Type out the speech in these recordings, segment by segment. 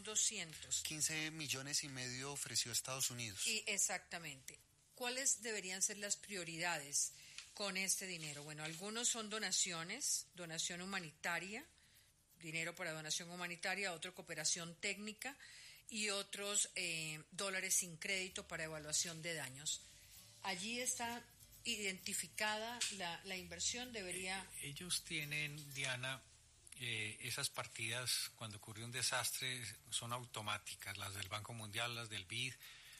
200. 15,5 millones ofreció Estados Unidos. Y exactamente. ¿Cuáles deberían ser las prioridades con este dinero? Bueno, algunos son donaciones, donación humanitaria, dinero para donación humanitaria, otro cooperación técnica y otros dólares sin crédito para evaluación de daños. Allí está identificada la inversión, debería... Ellos tienen, Diana, esas partidas cuando ocurre un desastre son automáticas, las del Banco Mundial, las del BID,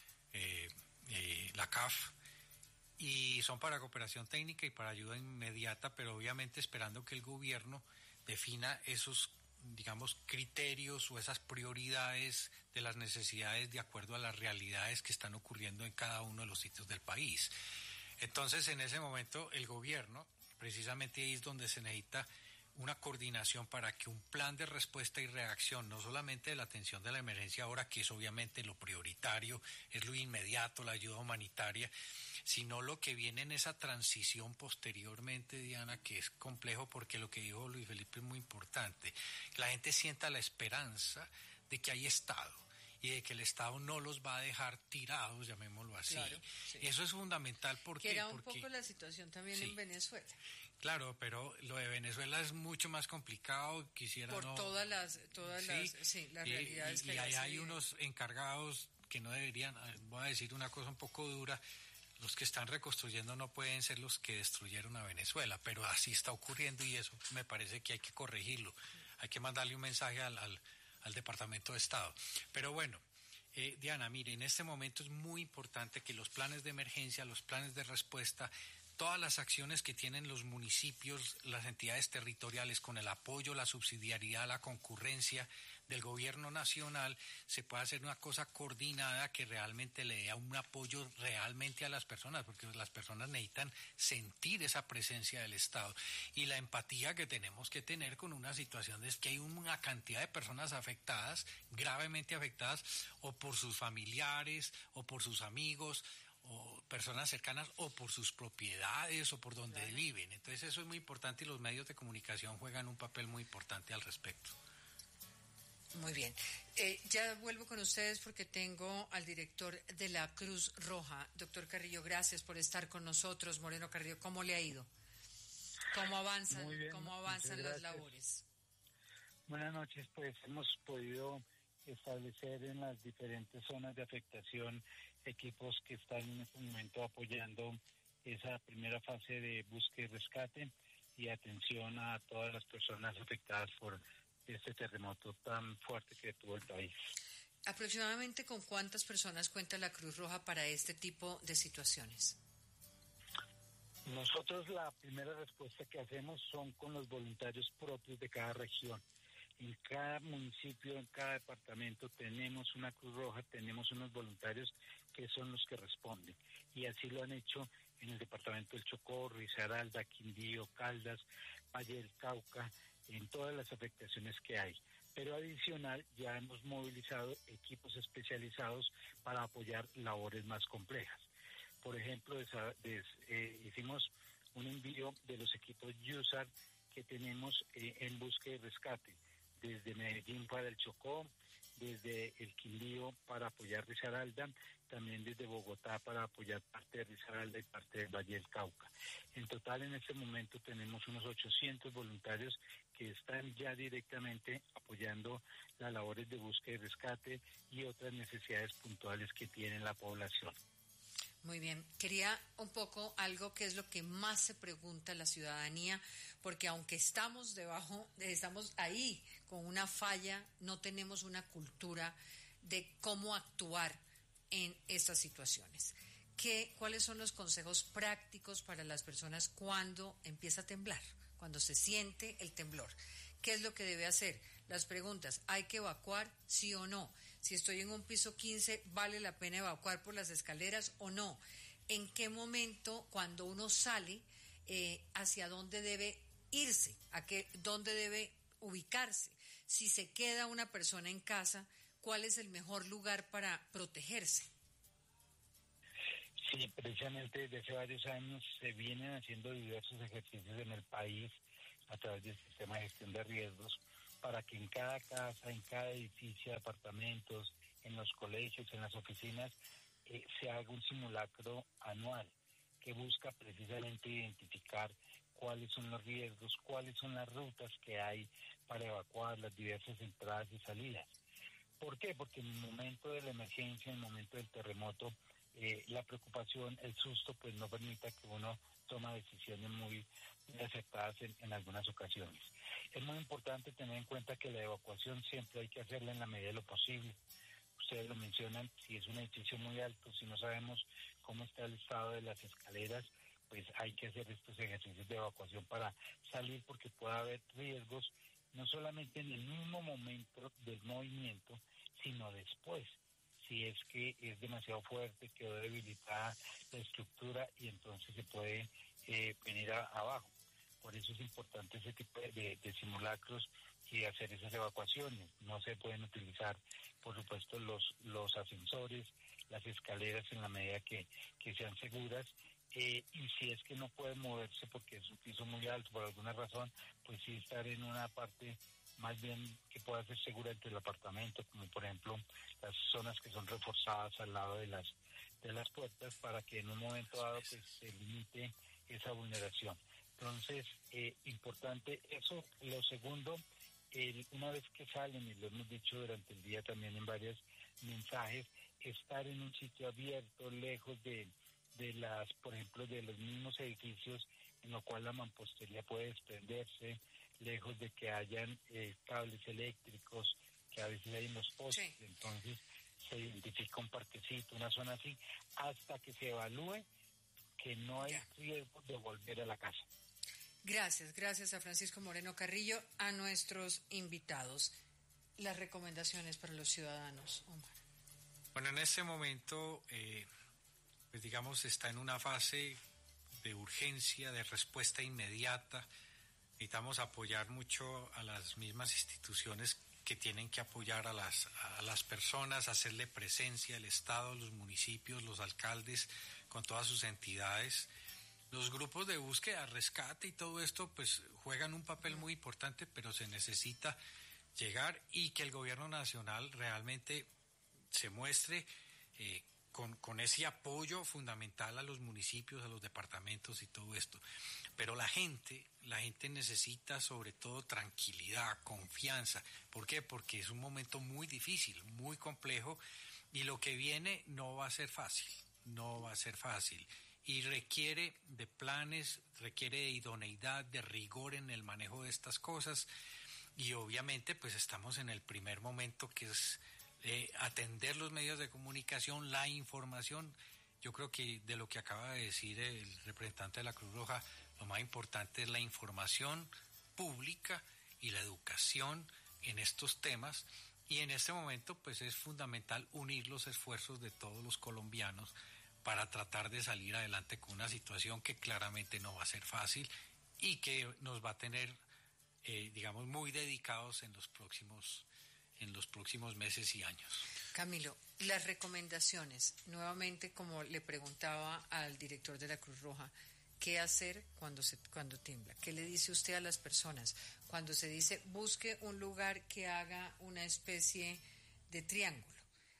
la CAF, y son para cooperación técnica y para ayuda inmediata, pero obviamente esperando que el gobierno defina esos, digamos, criterios o esas prioridades de las necesidades de acuerdo a las realidades que están ocurriendo en cada uno de los sitios del país. Entonces, en ese momento, el gobierno, precisamente ahí es donde se necesita una coordinación para que un plan de respuesta y reacción, no solamente de la atención de la emergencia ahora, que es obviamente lo prioritario, es lo inmediato, la ayuda humanitaria, sino lo que viene en esa transición posteriormente, Diana, que es complejo porque lo que dijo Luis Felipe es muy importante. Que la gente sienta la esperanza de que hay Estado y de que el Estado no los va a dejar tirados, llamémoslo así. Claro, sí. Eso es fundamental porque... Que era un poco la situación también en Venezuela. Claro, pero lo de Venezuela es mucho más complicado, quisiera por todas las realidades que hay unos encargados que no deberían, voy a decir una cosa un poco dura, los que están reconstruyendo no pueden ser los que destruyeron a Venezuela, pero así está ocurriendo y eso me parece que hay que corregirlo, hay que mandarle un mensaje al Departamento de Estado. Pero bueno, Diana, mire, en este momento es muy importante que los planes de emergencia, los planes de respuesta, todas las acciones que tienen los municipios, las entidades territoriales, con el apoyo, la subsidiariedad, la concurrencia del gobierno nacional, se pueda hacer una cosa coordinada que realmente le dé un apoyo realmente a las personas, porque las personas necesitan sentir esa presencia del Estado y la empatía que tenemos que tener con una situación es que hay una cantidad de personas afectadas, gravemente afectadas, o por sus familiares, o por sus amigos, o personas cercanas, o por sus propiedades, o por donde viven. Entonces eso es muy importante y los medios de comunicación juegan un papel muy importante al respecto. Muy bien. Ya vuelvo con ustedes porque tengo al director de la Cruz Roja. Doctor Carrillo, gracias por estar con nosotros. Moreno Carrillo, ¿cómo le ha ido? ¿Cómo avanzan las labores? Buenas noches, pues hemos podido establecer en las diferentes zonas de afectación equipos que están en este momento apoyando esa primera fase de búsqueda y rescate y atención a todas las personas afectadas por este terremoto tan fuerte que tuvo el país. ¿Aproximadamente con cuántas personas cuenta la Cruz Roja para este tipo de situaciones? Nosotros la primera respuesta que hacemos son con los voluntarios propios de cada región. En cada municipio, en cada departamento tenemos una Cruz Roja, tenemos unos voluntarios que son los que responden. Y así lo han hecho en el departamento del Chocó, Risaralda, Quindío, Caldas, Valle del Cauca, en todas las afectaciones que hay. Pero adicional ya hemos movilizado equipos especializados para apoyar labores más complejas. Por ejemplo, hicimos un envío de los equipos USAR que tenemos en búsqueda y rescate, desde Medellín para el Chocó, desde el Quindío para apoyar Risaralda, también desde Bogotá para apoyar parte de Risaralda y parte del Valle del Cauca. En total, en este momento tenemos unos 800 voluntarios que están ya directamente apoyando las labores de búsqueda y rescate y otras necesidades puntuales que tiene la población. Muy bien, quería un poco algo que es lo que más se pregunta la ciudadanía, porque aunque estamos ahí con una falla, no tenemos una cultura de cómo actuar en estas situaciones. ¿Cuáles son los consejos prácticos para las personas cuando empieza a temblar, cuando se siente el temblor? ¿Qué es lo que debe hacer? Las preguntas, ¿hay que evacuar, sí o no? Si estoy en un piso 15, ¿vale la pena evacuar por las escaleras o no? ¿En qué momento, cuando uno sale, hacia dónde debe irse? ¿Dónde debe ubicarse? Si se queda una persona en casa, ¿cuál es el mejor lugar para protegerse? Sí, precisamente desde hace varios años se vienen haciendo diversos ejercicios en el país a través del sistema de gestión de riesgos para que en cada casa, en cada edificio de apartamentos, en los colegios, en las oficinas, se haga un simulacro anual que busca precisamente identificar cuáles son los riesgos, cuáles son las rutas que hay para evacuar las diversas entradas y salidas. ¿Por qué? Porque en el momento de la emergencia, en el momento del terremoto, la preocupación, el susto, pues no permita que uno tome decisiones muy acertadas en algunas ocasiones. Es muy importante tener en cuenta que la evacuación siempre hay que hacerla en la medida de lo posible. Ustedes lo mencionan, si es un edificio muy alto, si no sabemos cómo está el estado de las escaleras, pues hay que hacer estos ejercicios de evacuación para salir, porque puede haber riesgos, no solamente en el mismo momento del movimiento, sino después. Si es que es demasiado fuerte, quedó debilitada la estructura y entonces se puede venir abajo. Por eso es importante ese tipo de simulacros y hacer esas evacuaciones. No se pueden utilizar, por supuesto, los ascensores, las escaleras en la medida que sean seguras. Y si es que no puede moverse porque es un piso muy alto por alguna razón, pues sí estar en una parte más bien que pueda ser segura entre el apartamento, como por ejemplo las zonas que son reforzadas al lado de las puertas, para que en un momento dado pues se limite esa vulneración. Entonces, importante eso. Lo segundo, una vez que salen, y lo hemos dicho durante el día también en varios mensajes, estar en un sitio abierto, lejos de las, por ejemplo, de los mismos edificios, en lo cual la mampostería puede desprenderse, lejos de que hayan cables eléctricos que a veces hay en los postes. Sí. Entonces se identifica un parquecito, una zona así, hasta que se evalúe que no hay riesgo de volver a la casa. Gracias a Francisco Moreno Carrillo, a nuestros invitados. Las recomendaciones para los ciudadanos, Omar. Bueno, en este momento, pues digamos, está en una fase de urgencia, de respuesta inmediata. Necesitamos apoyar mucho a las mismas instituciones que tienen que apoyar a las personas, hacerle presencia, el Estado, los municipios, los alcaldes, con todas sus entidades. Los grupos de búsqueda, rescate y todo esto, pues juegan un papel muy importante, pero se necesita llegar y que el gobierno nacional realmente se muestre con ese apoyo fundamental a los municipios, a los departamentos y todo esto. Pero la gente necesita sobre todo tranquilidad, confianza. ¿Por qué? Porque es un momento muy difícil, muy complejo, y lo que viene no va a ser fácil. Y requiere de planes, requiere de idoneidad, de rigor en el manejo de estas cosas. Y obviamente pues estamos en el primer momento, que es atender los medios de comunicación, la información. Yo creo que de lo que acaba de decir el representante de la Cruz Roja, lo más importante es la información pública y la educación en estos temas. Y en este momento pues es fundamental unir los esfuerzos de todos los colombianos para tratar de salir adelante con una situación que claramente no va a ser fácil y que nos va a tener, digamos, muy dedicados en los próximos meses y años. Camilo, las recomendaciones, nuevamente, como le preguntaba al director de la Cruz Roja, ¿qué hacer cuando tiembla? ¿Qué le dice usted a las personas cuando se dice busque un lugar que haga una especie de triángulo?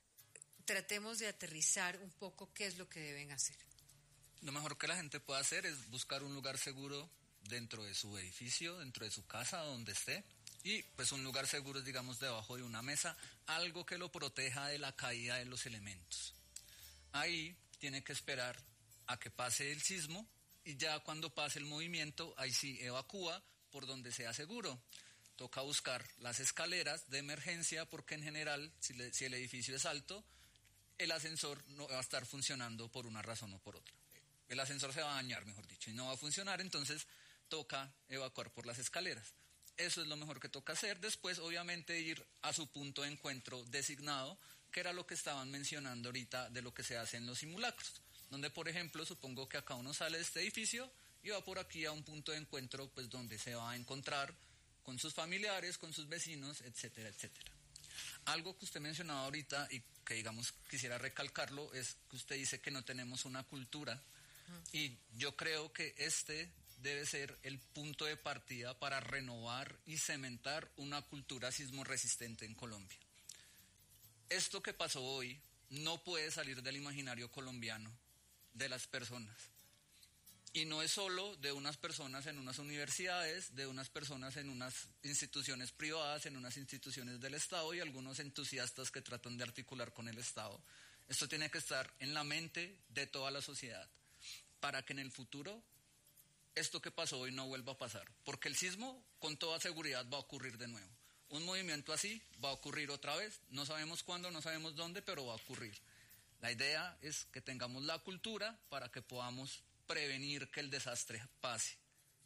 Tratemos de aterrizar un poco qué es lo que deben hacer. Lo mejor que la gente puede hacer es buscar un lugar seguro dentro de su edificio, dentro de su casa, donde esté. Y pues un lugar seguro es, digamos, debajo de una mesa, algo que lo proteja de la caída de los elementos. Ahí tiene que esperar a que pase el sismo, y ya cuando pase el movimiento, ahí sí evacúa por donde sea seguro. Toca buscar las escaleras de emergencia, porque en general, si el edificio es alto, el ascensor no va a estar funcionando por una razón o por otra. El ascensor se va a dañar, mejor dicho, y no va a funcionar, entonces toca evacuar por las escaleras. Eso es lo mejor que toca hacer. Después, obviamente, ir a su punto de encuentro designado, que era lo que estaban mencionando ahorita de lo que se hace en los simulacros, donde, por ejemplo, supongo que acá uno sale de este edificio y va por aquí a un punto de encuentro, pues donde se va a encontrar con sus familiares, con sus vecinos, etcétera, etcétera. Algo que usted mencionaba ahorita y que, digamos, quisiera recalcarlo, es que usted dice que no tenemos una cultura, y yo creo que debe ser el punto de partida para renovar y cementar una cultura sismo resistente en Colombia. Esto que pasó hoy no puede salir del imaginario colombiano, de las personas. Y no es solo de unas personas en unas universidades, de unas personas en unas instituciones privadas, en unas instituciones del Estado y algunos entusiastas que tratan de articular con el Estado. Esto tiene que estar en la mente de toda la sociedad para que en el futuro esto que pasó hoy no vuelva a pasar. Porque el sismo con toda seguridad va a ocurrir de nuevo. Un movimiento así va a ocurrir otra vez. No sabemos cuándo, no sabemos dónde, pero va a ocurrir. La idea es que tengamos la cultura para que podamos prevenir que el desastre pase,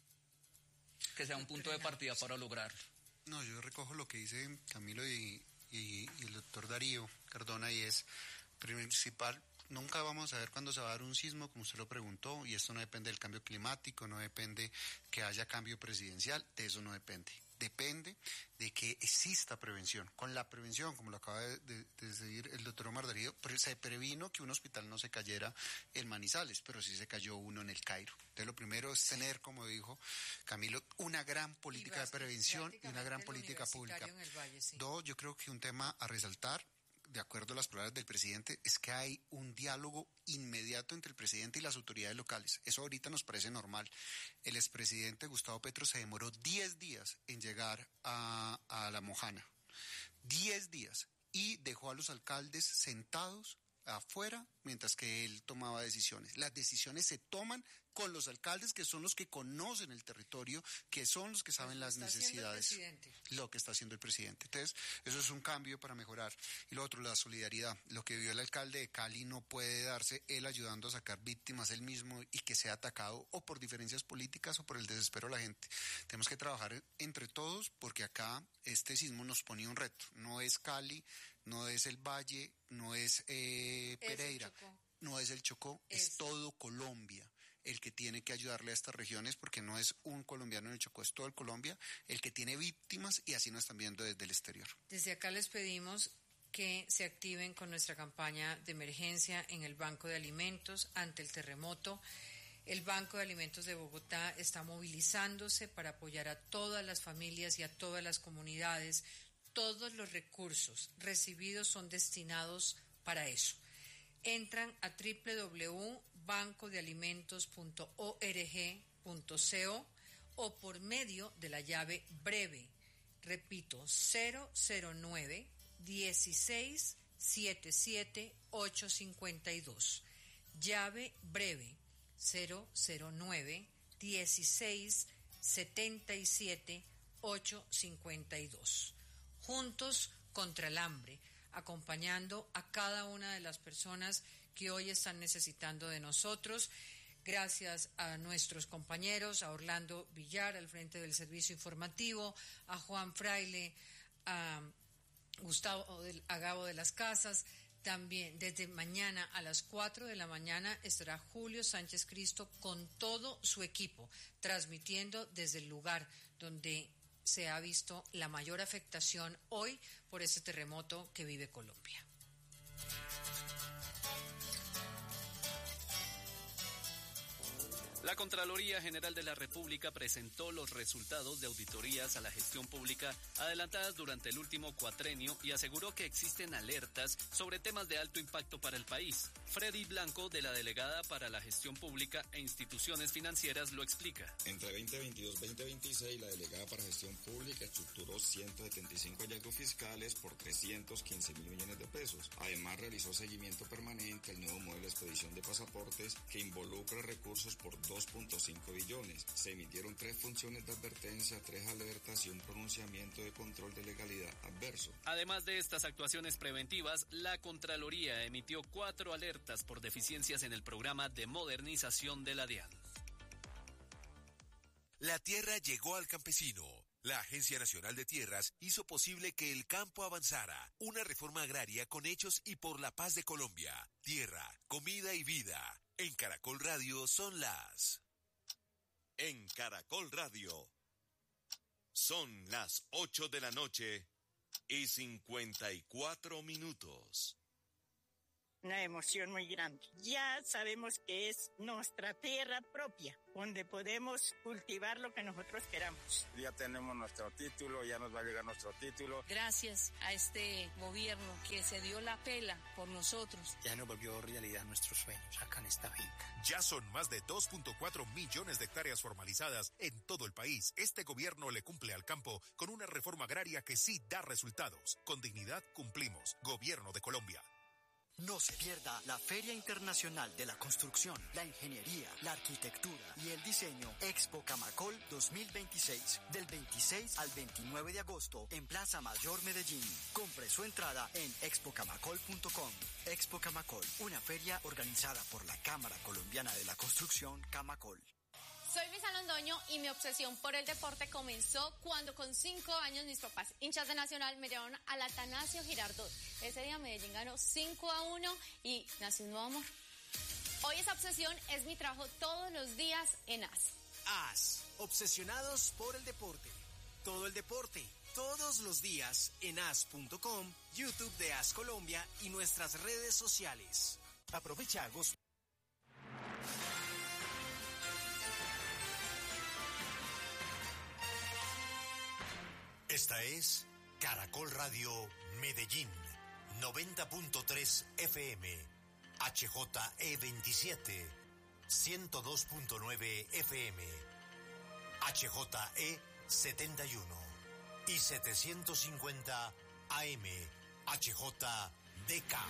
que sea un punto de partida para lograrlo. No, yo recojo lo que dice Camilo y el doctor Darío Cardona, y es principal. Nunca vamos a ver cuándo se va a dar un sismo, como usted lo preguntó, y esto no depende del cambio climático, no depende que haya cambio presidencial, de eso no depende. Depende de que exista prevención. Con la prevención, como lo acaba de decir el doctor Omar Darío, se previno que un hospital no se cayera en Manizales, pero sí se cayó uno en el Cairo. Entonces lo primero es tener, como dijo Camilo, una gran política de prevención y una gran política pública. Dos, yo creo que un tema a resaltar, de acuerdo a las palabras del presidente, es que hay un diálogo inmediato entre el presidente y las autoridades locales. Eso ahorita nos parece normal. El expresidente Gustavo Petro se demoró 10 días en llegar a La Mojana. 10 días. Y dejó a los alcaldes sentados afuera mientras que él tomaba decisiones. Las decisiones se toman con los alcaldes, que son los que conocen el territorio, que son los que saben las necesidades. Lo que está haciendo el presidente. Entonces, eso es un cambio para mejorar. Y lo otro, la solidaridad. Lo que vio el alcalde de Cali no puede darse él ayudando a sacar víctimas él mismo y que sea atacado o por diferencias políticas o por el desespero de la gente. Tenemos que trabajar entre todos porque acá este sismo nos ponía un reto. No es Cali, no es el Valle, no es Pereira, no es el Chocó, es todo Colombia el que tiene que ayudarle a estas regiones, porque no es un colombiano en el Chocó, es todo el Colombia el que tiene víctimas, y así nos están viendo desde el exterior. Desde acá les pedimos que se activen con nuestra campaña de emergencia en el Banco de Alimentos ante el terremoto. El Banco de Alimentos de Bogotá está movilizándose para apoyar a todas las familias y a todas las comunidades. Todos los recursos recibidos son destinados para eso. Entran a www.bancodealimentos.org.co o por medio de la llave breve, repito, 009 16 77 852. Llave breve 009 16 77 852. Juntos contra el hambre, acompañando a cada una de las personas que hoy están necesitando de nosotros. Gracias a nuestros compañeros, a Orlando Villar al frente del servicio informativo, a Juan Fraile, a Gustavo Agavo de las Casas. También desde mañana a las 4 de la mañana estará Julio Sánchez Cristo con todo su equipo, transmitiendo desde el lugar donde se ha visto la mayor afectación hoy por este terremoto que vive Colombia. La Contraloría General de la República presentó los resultados de auditorías a la gestión pública adelantadas durante el último cuatrenio y aseguró que existen alertas sobre temas de alto impacto para el país. Freddy Blanco, de la Delegada para la Gestión Pública e Instituciones Financieras, lo explica. Entre 2022 y 2026, la Delegada para Gestión Pública estructuró 175 hallazgos fiscales por 315.000 millones de pesos. Además, realizó seguimiento permanente al nuevo modelo de expedición de pasaportes que involucra recursos por 2.5 billones. Se emitieron 3 funciones de advertencia, 3 alertas y un pronunciamiento de control de legalidad adverso. Además de estas actuaciones preventivas, la Contraloría emitió 4 alertas por deficiencias en el programa de modernización de la DIAN. La tierra llegó al campesino. La Agencia Nacional de Tierras hizo posible que el campo avanzara. Una reforma agraria con hechos y por la paz de Colombia. Tierra, comida y vida. En Caracol Radio son las... En Caracol Radio son las 8 de la noche y 54 minutos. una emoción muy grande. Ya sabemos que es nuestra tierra propia, donde podemos cultivar lo que nosotros queramos. Ya tenemos nuestro título, ya nos va a llegar nuestro título. Gracias a este gobierno que se dio la pela por nosotros. Ya nos volvió realidad nuestros sueños acá en esta finca. Ya son más de 2.4 millones de hectáreas formalizadas en todo el país. Este gobierno le cumple al campo con una reforma agraria que sí da resultados. Con dignidad cumplimos. Gobierno de Colombia. No se pierda la Feria Internacional de la Construcción, la Ingeniería, la Arquitectura y el Diseño Expo Camacol 2026, del 26 al 29 de agosto en Plaza Mayor Medellín. Compre su entrada en expocamacol.com. Expo Camacol, una feria organizada por la Cámara Colombiana de la Construcción Camacol. Soy Luisa Londoño y mi obsesión por el deporte comenzó cuando con 5 años mis papás, hinchas de Nacional, me llevaron al Atanasio Girardot. Ese día Medellín ganó 5-1 y nació un nuevo amor. Hoy esa obsesión es mi trabajo todos los días en AS. AS, obsesionados por el deporte. Todo el deporte, todos los días en as.com, YouTube de AS Colombia y nuestras redes sociales. Aprovecha agosto. Esta es Caracol Radio Medellín, 90.3 FM, HJE27, 102.9 FM, HJE71 y 750 AM, HJDK.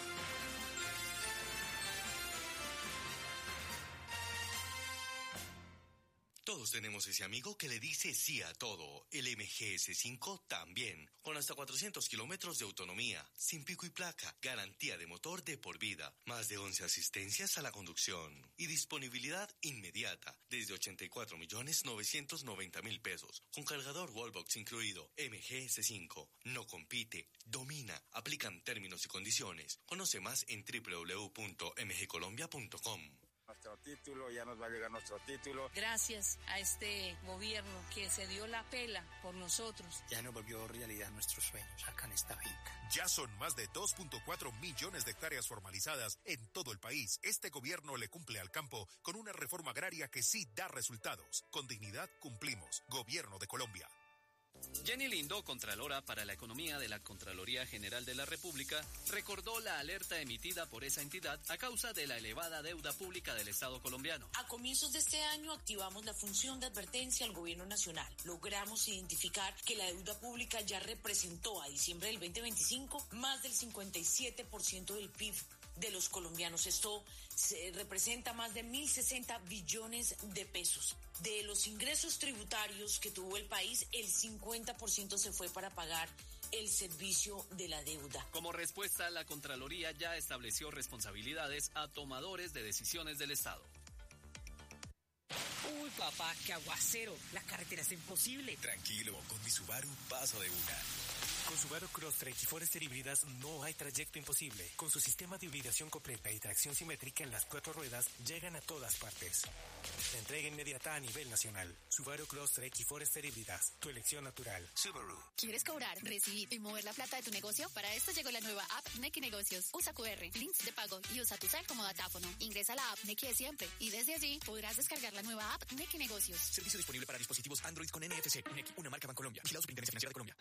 Todos tenemos ese amigo que le dice sí a todo. El MGS5 también. Con hasta 400 kilómetros de autonomía, sin pico y placa, garantía de motor de por vida, más de 11 asistencias a la conducción y disponibilidad inmediata desde 84.990.000 pesos. Con cargador Wallbox incluido. MGS5 no compite, domina. Aplican términos y condiciones. Conoce más en www.mgcolombia.com. Nuestro título, ya nos va a llegar nuestro título. Gracias a este gobierno que se dio la pela por nosotros. Ya nos volvió realidad nuestros sueños acá en esta finca. Ya son más de 2.4 millones de hectáreas formalizadas en todo el país. Este gobierno le cumple al campo con una reforma agraria que sí da resultados. Con dignidad cumplimos. Gobierno de Colombia. Jenny Lindo, Contralora para la Economía de la Contraloría General de la República, recordó la alerta emitida por esa entidad a causa de la elevada deuda pública del Estado colombiano. A comienzos de este año activamos la función de advertencia al Gobierno Nacional. Logramos identificar que la deuda pública ya representó a diciembre del 2025 más del 57% del PIB de los colombianos. Esto representa más de 1.060 billones de pesos. De los ingresos tributarios que tuvo el país, el 50% se fue para pagar el servicio de la deuda. Como respuesta, la Contraloría ya estableció responsabilidades a tomadores de decisiones del Estado. Uy, papá, qué aguacero. La carretera está imposible. Tranquilo, con mi Subaru paso de una. Con Subaru Crosstrek y Forester híbridas no hay trayecto imposible. Con su sistema de hibridación completa y tracción simétrica en las 4 ruedas, llegan a todas partes. La entrega inmediata a nivel nacional. Subaru Crosstrek y Forester híbridas, tu elección natural. Subaru. ¿Quieres cobrar, recibir y mover la plata de tu negocio? Para esto llegó la nueva app Nequi Negocios. Usa QR, links de pago y usa tu cel como datáfono. Ingresa a la app Nequi de siempre y desde allí podrás descargar la nueva app Nequi Negocios. Servicio disponible para dispositivos Android con NFC. Nequi, una marca Bancolombia. Vigilado Superintendencia Financiera de Colombia.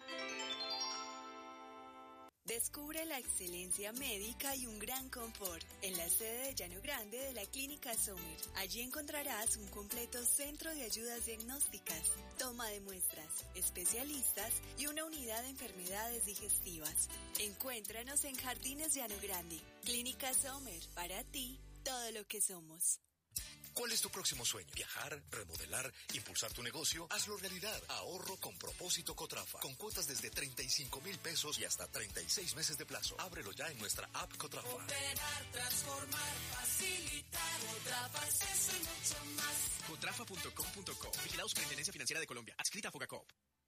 Descubre la excelencia médica y un gran confort en la sede de Llano Grande de la Clínica Sommer. Allí encontrarás un completo centro de ayudas diagnósticas, toma de muestras, especialistas y una unidad de enfermedades digestivas. Encuéntranos en Jardines Llano Grande. Clínica Sommer, para ti, todo lo que somos. ¿Cuál es tu próximo sueño? ¿Viajar, remodelar, impulsar tu negocio? Hazlo realidad. Ahorro con propósito Cotrafa. Con cuotas desde 35,000 pesos y hasta 36 meses de plazo. Ábrelo ya en nuestra app Cotrafa. Operar, transformar, facilitar. Cotrafa es eso y mucho más. Cotrafa.com.co. Vigilado Superintendencia Financiera de Colombia. Adscrita a Fogacop.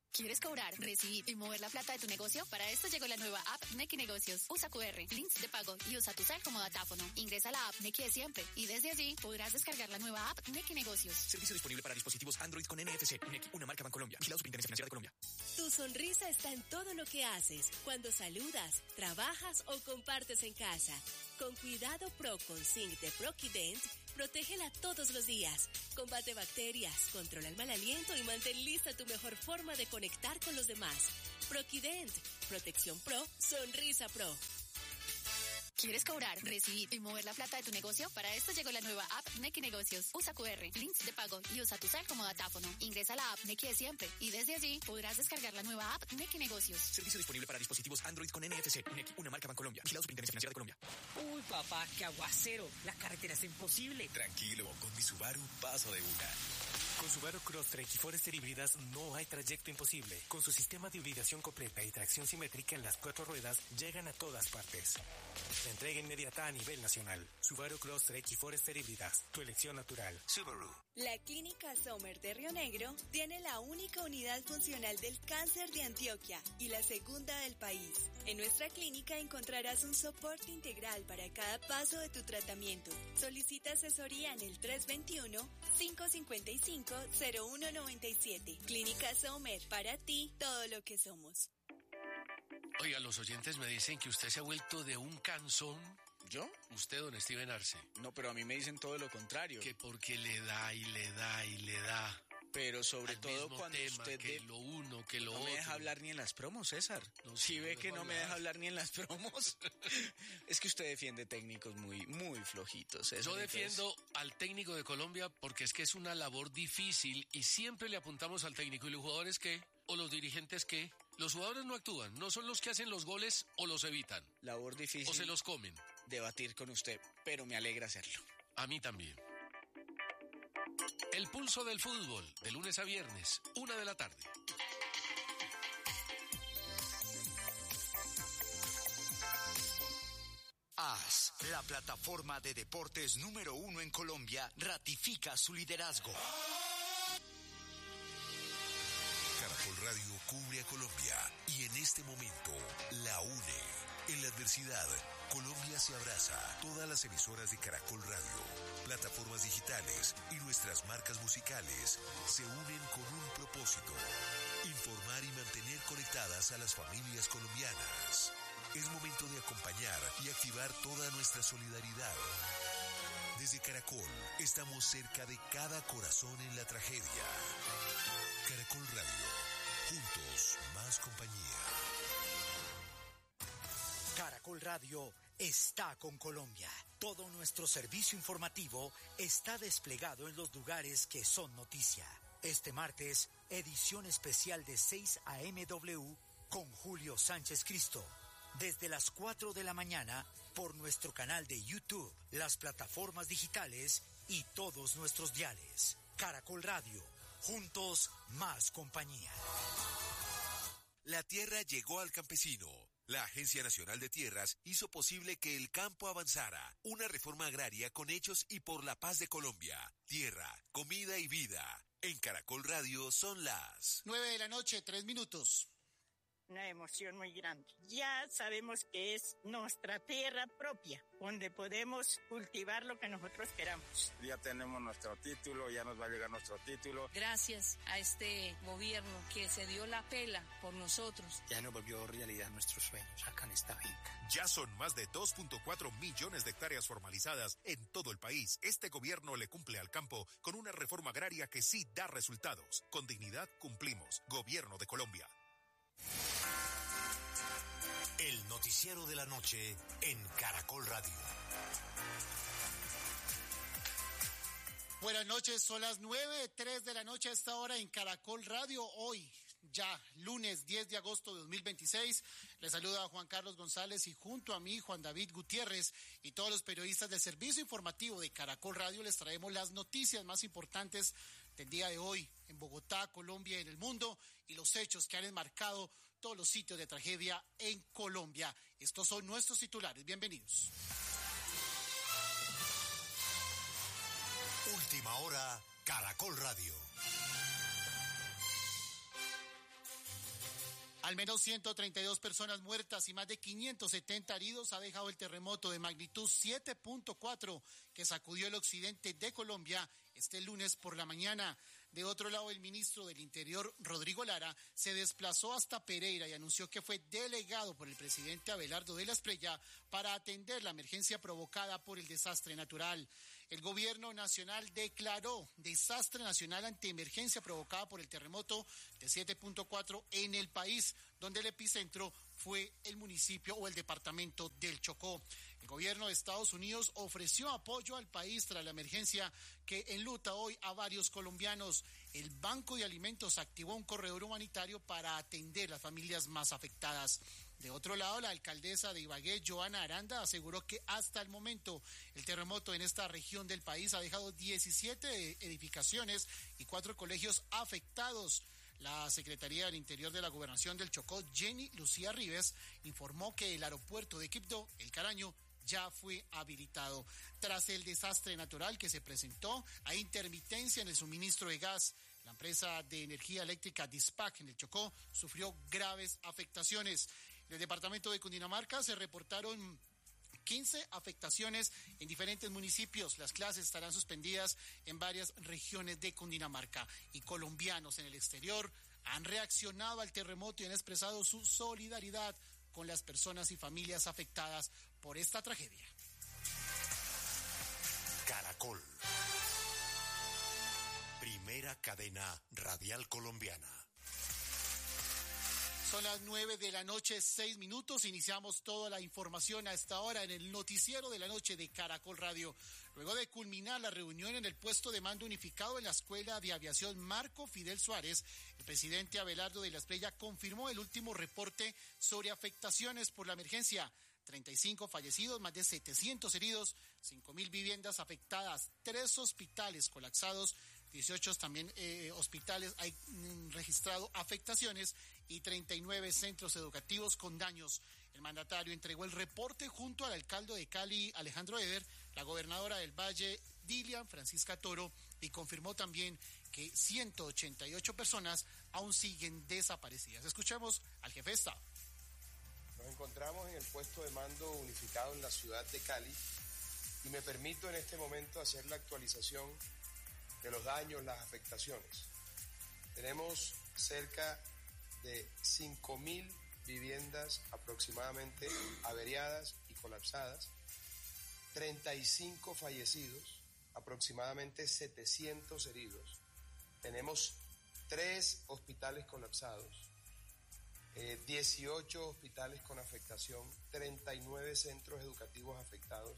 ¿Quieres cobrar, recibir y mover la plata de tu negocio? Para esto llegó la nueva app Nequi Negocios. Usa QR, links de pago y usa tu cel como datáfono. Ingresa a la app Nequi de siempre y desde allí podrás descargar la nueva app Nequi Negocios. Servicio disponible para dispositivos Android con NFC. Nequi, una marca Bancolombia. Vigilado Superintendencia Financiera de Colombia. Tu sonrisa está en todo lo que haces, cuando saludas, trabajas o compartes en casa. Con Cuidado Pro con Zinc de Proquident, protégela todos los días. Combate bacterias, controla el mal aliento y mantén lista tu mejor forma de conectar con los demás. Proquident, protección pro, sonrisa pro. ¿Quieres cobrar, recibir y mover la plata de tu negocio? Para esto llegó la nueva app Nequi Negocios. Usa QR, links de pago y usa tu cel como datáfono. Ingresa a la app Nequi de siempre y desde allí podrás descargar la nueva app Nequi Negocios. Servicio disponible para dispositivos Android con NFC. Nequi, una marca Bancolombia. Vigilado Superintendencia Financiera de Colombia. Uy, papá, qué aguacero. La carretera es imposible. Tranquilo, con mi Subaru paso de una. Con Subaru Crosstrek y Forester híbridas no hay trayecto imposible. Con su sistema de hibridación completa y tracción simétrica en las 4 ruedas, llegan a todas partes. La entrega inmediata a nivel nacional. Subaru Crosstrek y Forester híbridas, tu elección natural. Subaru. La Clínica Sommer de Río Negro tiene la única unidad funcional del cáncer de Antioquia y la segunda del país. En nuestra clínica encontrarás un soporte integral para cada paso de tu tratamiento. Solicita asesoría en el 321-555-0197. Clínica Sommer, para ti, todo lo que somos. Oiga, los oyentes me dicen que usted se ha vuelto de un cansón. ¿Yo? Usted, don Steven Arce. No, pero a mí me dicen todo lo contrario. Que porque le da y le da y le da. Pero sobre al todo mismo cuando tema, usted... que lo uno, que lo no otro. No me deja hablar ni en las promos, César. No, si no ve que no hablar. me deja hablar ni en las promos. Es que usted defiende técnicos muy, muy flojitos, César. Yo defiendo al técnico de Colombia porque es que es una labor difícil y siempre le apuntamos al técnico. ¿Y los jugadores qué? ¿O los dirigentes qué? Los jugadores no actúan, no son los que hacen los goles o los evitan. Labor difícil. O se los comen. Debatir con usted, pero me alegra hacerlo. A mí también. El pulso del fútbol, de lunes a viernes, 1:00 p.m. AS, la plataforma de deportes número 1 en Colombia, ratifica su liderazgo. Caracol Radio cubre a Colombia y en este momento la une. En la adversidad, Colombia se abraza. Todas las emisoras de Caracol Radio, plataformas digitales y nuestras marcas musicales se unen con un propósito: informar y mantener conectadas a las familias colombianas. Es momento de acompañar y activar toda nuestra solidaridad. Desde Caracol, estamos cerca de cada corazón en la tragedia. Caracol Radio, juntos, más compañía. Caracol Radio está con Colombia. Todo nuestro servicio informativo está desplegado en los lugares que son noticia. Este martes, edición especial de 6 a.m.w. con Julio Sánchez Cristo. Desde las 4 de la mañana, por nuestro canal de YouTube, las plataformas digitales y todos nuestros diales. Caracol Radio, juntos, más compañía. La tierra llegó al campesino. La Agencia Nacional de Tierras hizo posible que el campo avanzara. Una reforma agraria con hechos y por la paz de Colombia. Tierra, comida y vida. En Caracol Radio son las 9:00 p.m, 3 Una emoción muy grande. Ya sabemos que es nuestra tierra propia, donde podemos cultivar lo que nosotros queramos. Ya tenemos nuestro título, ya nos va a llegar nuestro título. Gracias a este gobierno que se dio la pela por nosotros. Ya nos volvió realidad nuestros sueños acá en esta finca. Ya son más de 2.4 millones de hectáreas formalizadas en todo el país. Este gobierno le cumple al campo con una reforma agraria que sí da resultados. Con dignidad cumplimos. Gobierno de Colombia. El noticiero de la noche en Caracol Radio. Buenas noches, son las 9:03 p.m. a esta hora en Caracol Radio. Hoy, ya lunes 10 de agosto de 2026, les saluda Juan Carlos González y junto a mí, Juan David Gutiérrez y todos los periodistas del servicio informativo de Caracol Radio les traemos las noticias más importantes del día de hoy en Bogotá, Colombia y en el mundo y los hechos que han enmarcado todos los sitios de tragedia en Colombia. Estos son nuestros titulares. Bienvenidos. Última hora, Caracol Radio. Al menos 132 personas muertas y más de 570 heridos ha dejado el terremoto de magnitud 7.4 que sacudió el occidente de Colombia este lunes por la mañana. De otro lado, el ministro del Interior, Rodrigo Lara, se desplazó hasta Pereira y anunció que fue delegado por el presidente Abelardo de la Espriella para atender la emergencia provocada por el desastre natural. El gobierno nacional declaró desastre nacional ante emergencia provocada por el terremoto de 7.4 en el país, donde el epicentro fue el municipio o el departamento del Chocó. El gobierno de Estados Unidos ofreció apoyo al país tras la emergencia que enluta hoy a varios colombianos. El Banco de Alimentos activó un corredor humanitario para atender a las familias más afectadas. De otro lado, la alcaldesa de Ibagué, Joana Aranda, aseguró que hasta el momento el terremoto en esta región del país ha dejado 17 edificaciones y 4 colegios afectados. La Secretaría del Interior de la Gobernación del Chocó, Jenny Lucía Rives, informó que el aeropuerto de Quibdó, El Caraño, ya fue habilitado. Tras el desastre natural que se presentó, hay intermitencia en el suministro de gas. La empresa de energía eléctrica Dispac en el Chocó sufrió graves afectaciones. En el departamento de Cundinamarca se reportaron 15 afectaciones en diferentes municipios. Las clases estarán suspendidas en varias regiones de Cundinamarca. Y colombianos en el exterior han reaccionado al terremoto y han expresado su solidaridad con las personas y familias afectadas por esta tragedia. Caracol. Primera cadena radial colombiana. Son las 9:06 p.m. Iniciamos toda la información a esta hora en el noticiero de la noche de Caracol Radio. Luego de culminar la reunión en el puesto de mando unificado en la Escuela de Aviación Marco Fidel Suárez, el presidente Abelardo de la Espriella confirmó el último reporte sobre afectaciones por la emergencia. 35 fallecidos, más de 700 heridos, 5.000 viviendas afectadas, 3 hospitales colapsados, 18 también hospitales hay registrado afectaciones y 39 centros educativos con daños. El mandatario entregó el reporte junto al alcalde de Cali, Alejandro Eder, la gobernadora del Valle, Dilian Francisca Toro, y confirmó también que 188 personas aún siguen desaparecidas. Escuchemos al jefe de Estado. Nos encontramos en el puesto de mando unificado en la ciudad de Cali y me permito en este momento hacer la actualización de los daños, las afectaciones. Tenemos cerca de 5.000 viviendas aproximadamente averiadas y colapsadas, 35 fallecidos, aproximadamente 700 heridos. Tenemos 3 hospitales colapsados, 18 hospitales con afectación, 39 centros educativos afectados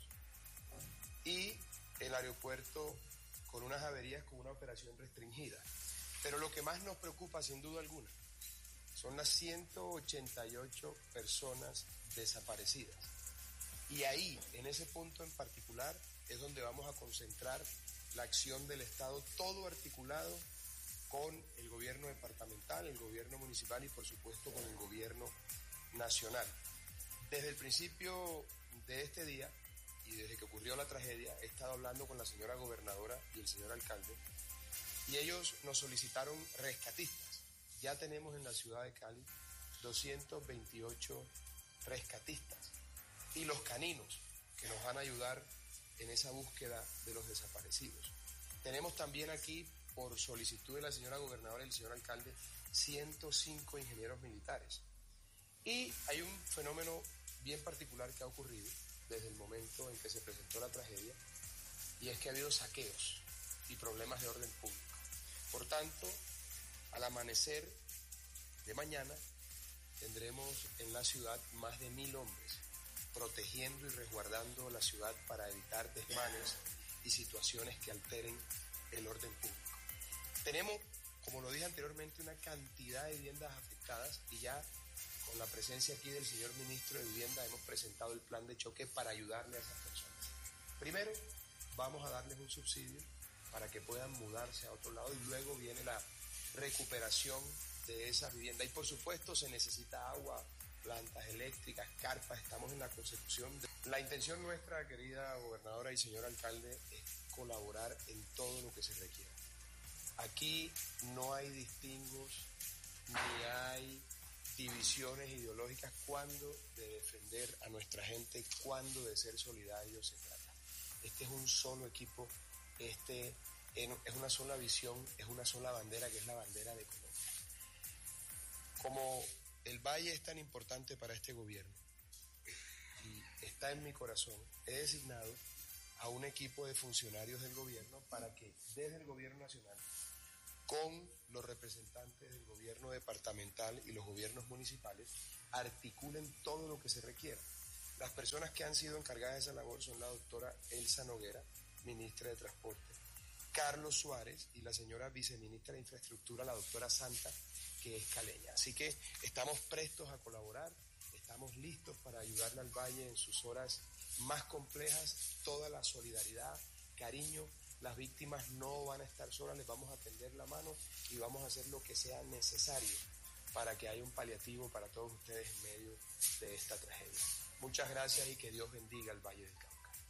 y el aeropuerto con unas averías con una operación restringida. Pero lo que más nos preocupa, sin duda alguna, son las 188 personas desaparecidas. Y ahí, en ese punto en particular, es donde vamos a concentrar la acción del Estado, todo articulado con el gobierno departamental, el gobierno municipal y, por supuesto, con el gobierno nacional. Desde el principio de este día, y desde que ocurrió la tragedia, he estado hablando con la señora gobernadora y el señor alcalde, y ellos nos solicitaron rescatistas. Ya tenemos en la ciudad de Cali 228 rescatistas y los caninos que nos van a ayudar en esa búsqueda de los desaparecidos. Tenemos también aquí, por solicitud de la señora gobernadora y el señor alcalde, 105 ingenieros militares. Y hay un fenómeno bien particular que ha ocurrido desde el momento en que se presentó la tragedia, y es que ha habido saqueos y problemas de orden público. Por tanto, al amanecer de mañana tendremos en la ciudad más de 1.000 hombres protegiendo y resguardando la ciudad para evitar desmanes y situaciones que alteren el orden público. Tenemos, como lo dije anteriormente, una cantidad de viviendas afectadas y ya con la presencia aquí del señor ministro de Vivienda hemos presentado el plan de choque para ayudarle a esas personas. Primero, vamos a darles un subsidio para que puedan mudarse a otro lado y luego viene la recuperación de esas viviendas. Y por supuesto se necesita agua, plantas eléctricas, carpas, estamos en la consecución. La intención nuestra, querida gobernadora y señor alcalde, es colaborar en todo lo que se requiera. Aquí no hay distingos, ni hay divisiones ideológicas, cuándo de defender a nuestra gente, cuándo de ser solidarios se trata. Este es un solo equipo, es una sola visión, es una sola bandera, que es la bandera de Colombia. Como el Valle es tan importante para este gobierno y está en mi corazón, he designado a un equipo de funcionarios del gobierno para que desde el gobierno nacional, con los representantes del gobierno departamental y los gobiernos municipales, articulen todo lo que se requiera. Las personas que han sido encargadas de esa labor son la doctora Elsa Noguera, ministra de Transporte, Carlos Suárez, y la señora viceministra de Infraestructura, la doctora Santa, que es caleña. Así que estamos prestos a colaborar, estamos listos para ayudarle al Valle en sus horas más complejas, toda la solidaridad, cariño. Las víctimas no van a estar solas, les vamos a tender la mano y vamos a hacer lo que sea necesario para que haya un paliativo para todos ustedes en medio de esta tragedia. Muchas gracias y que Dios bendiga al Valle del Cauca.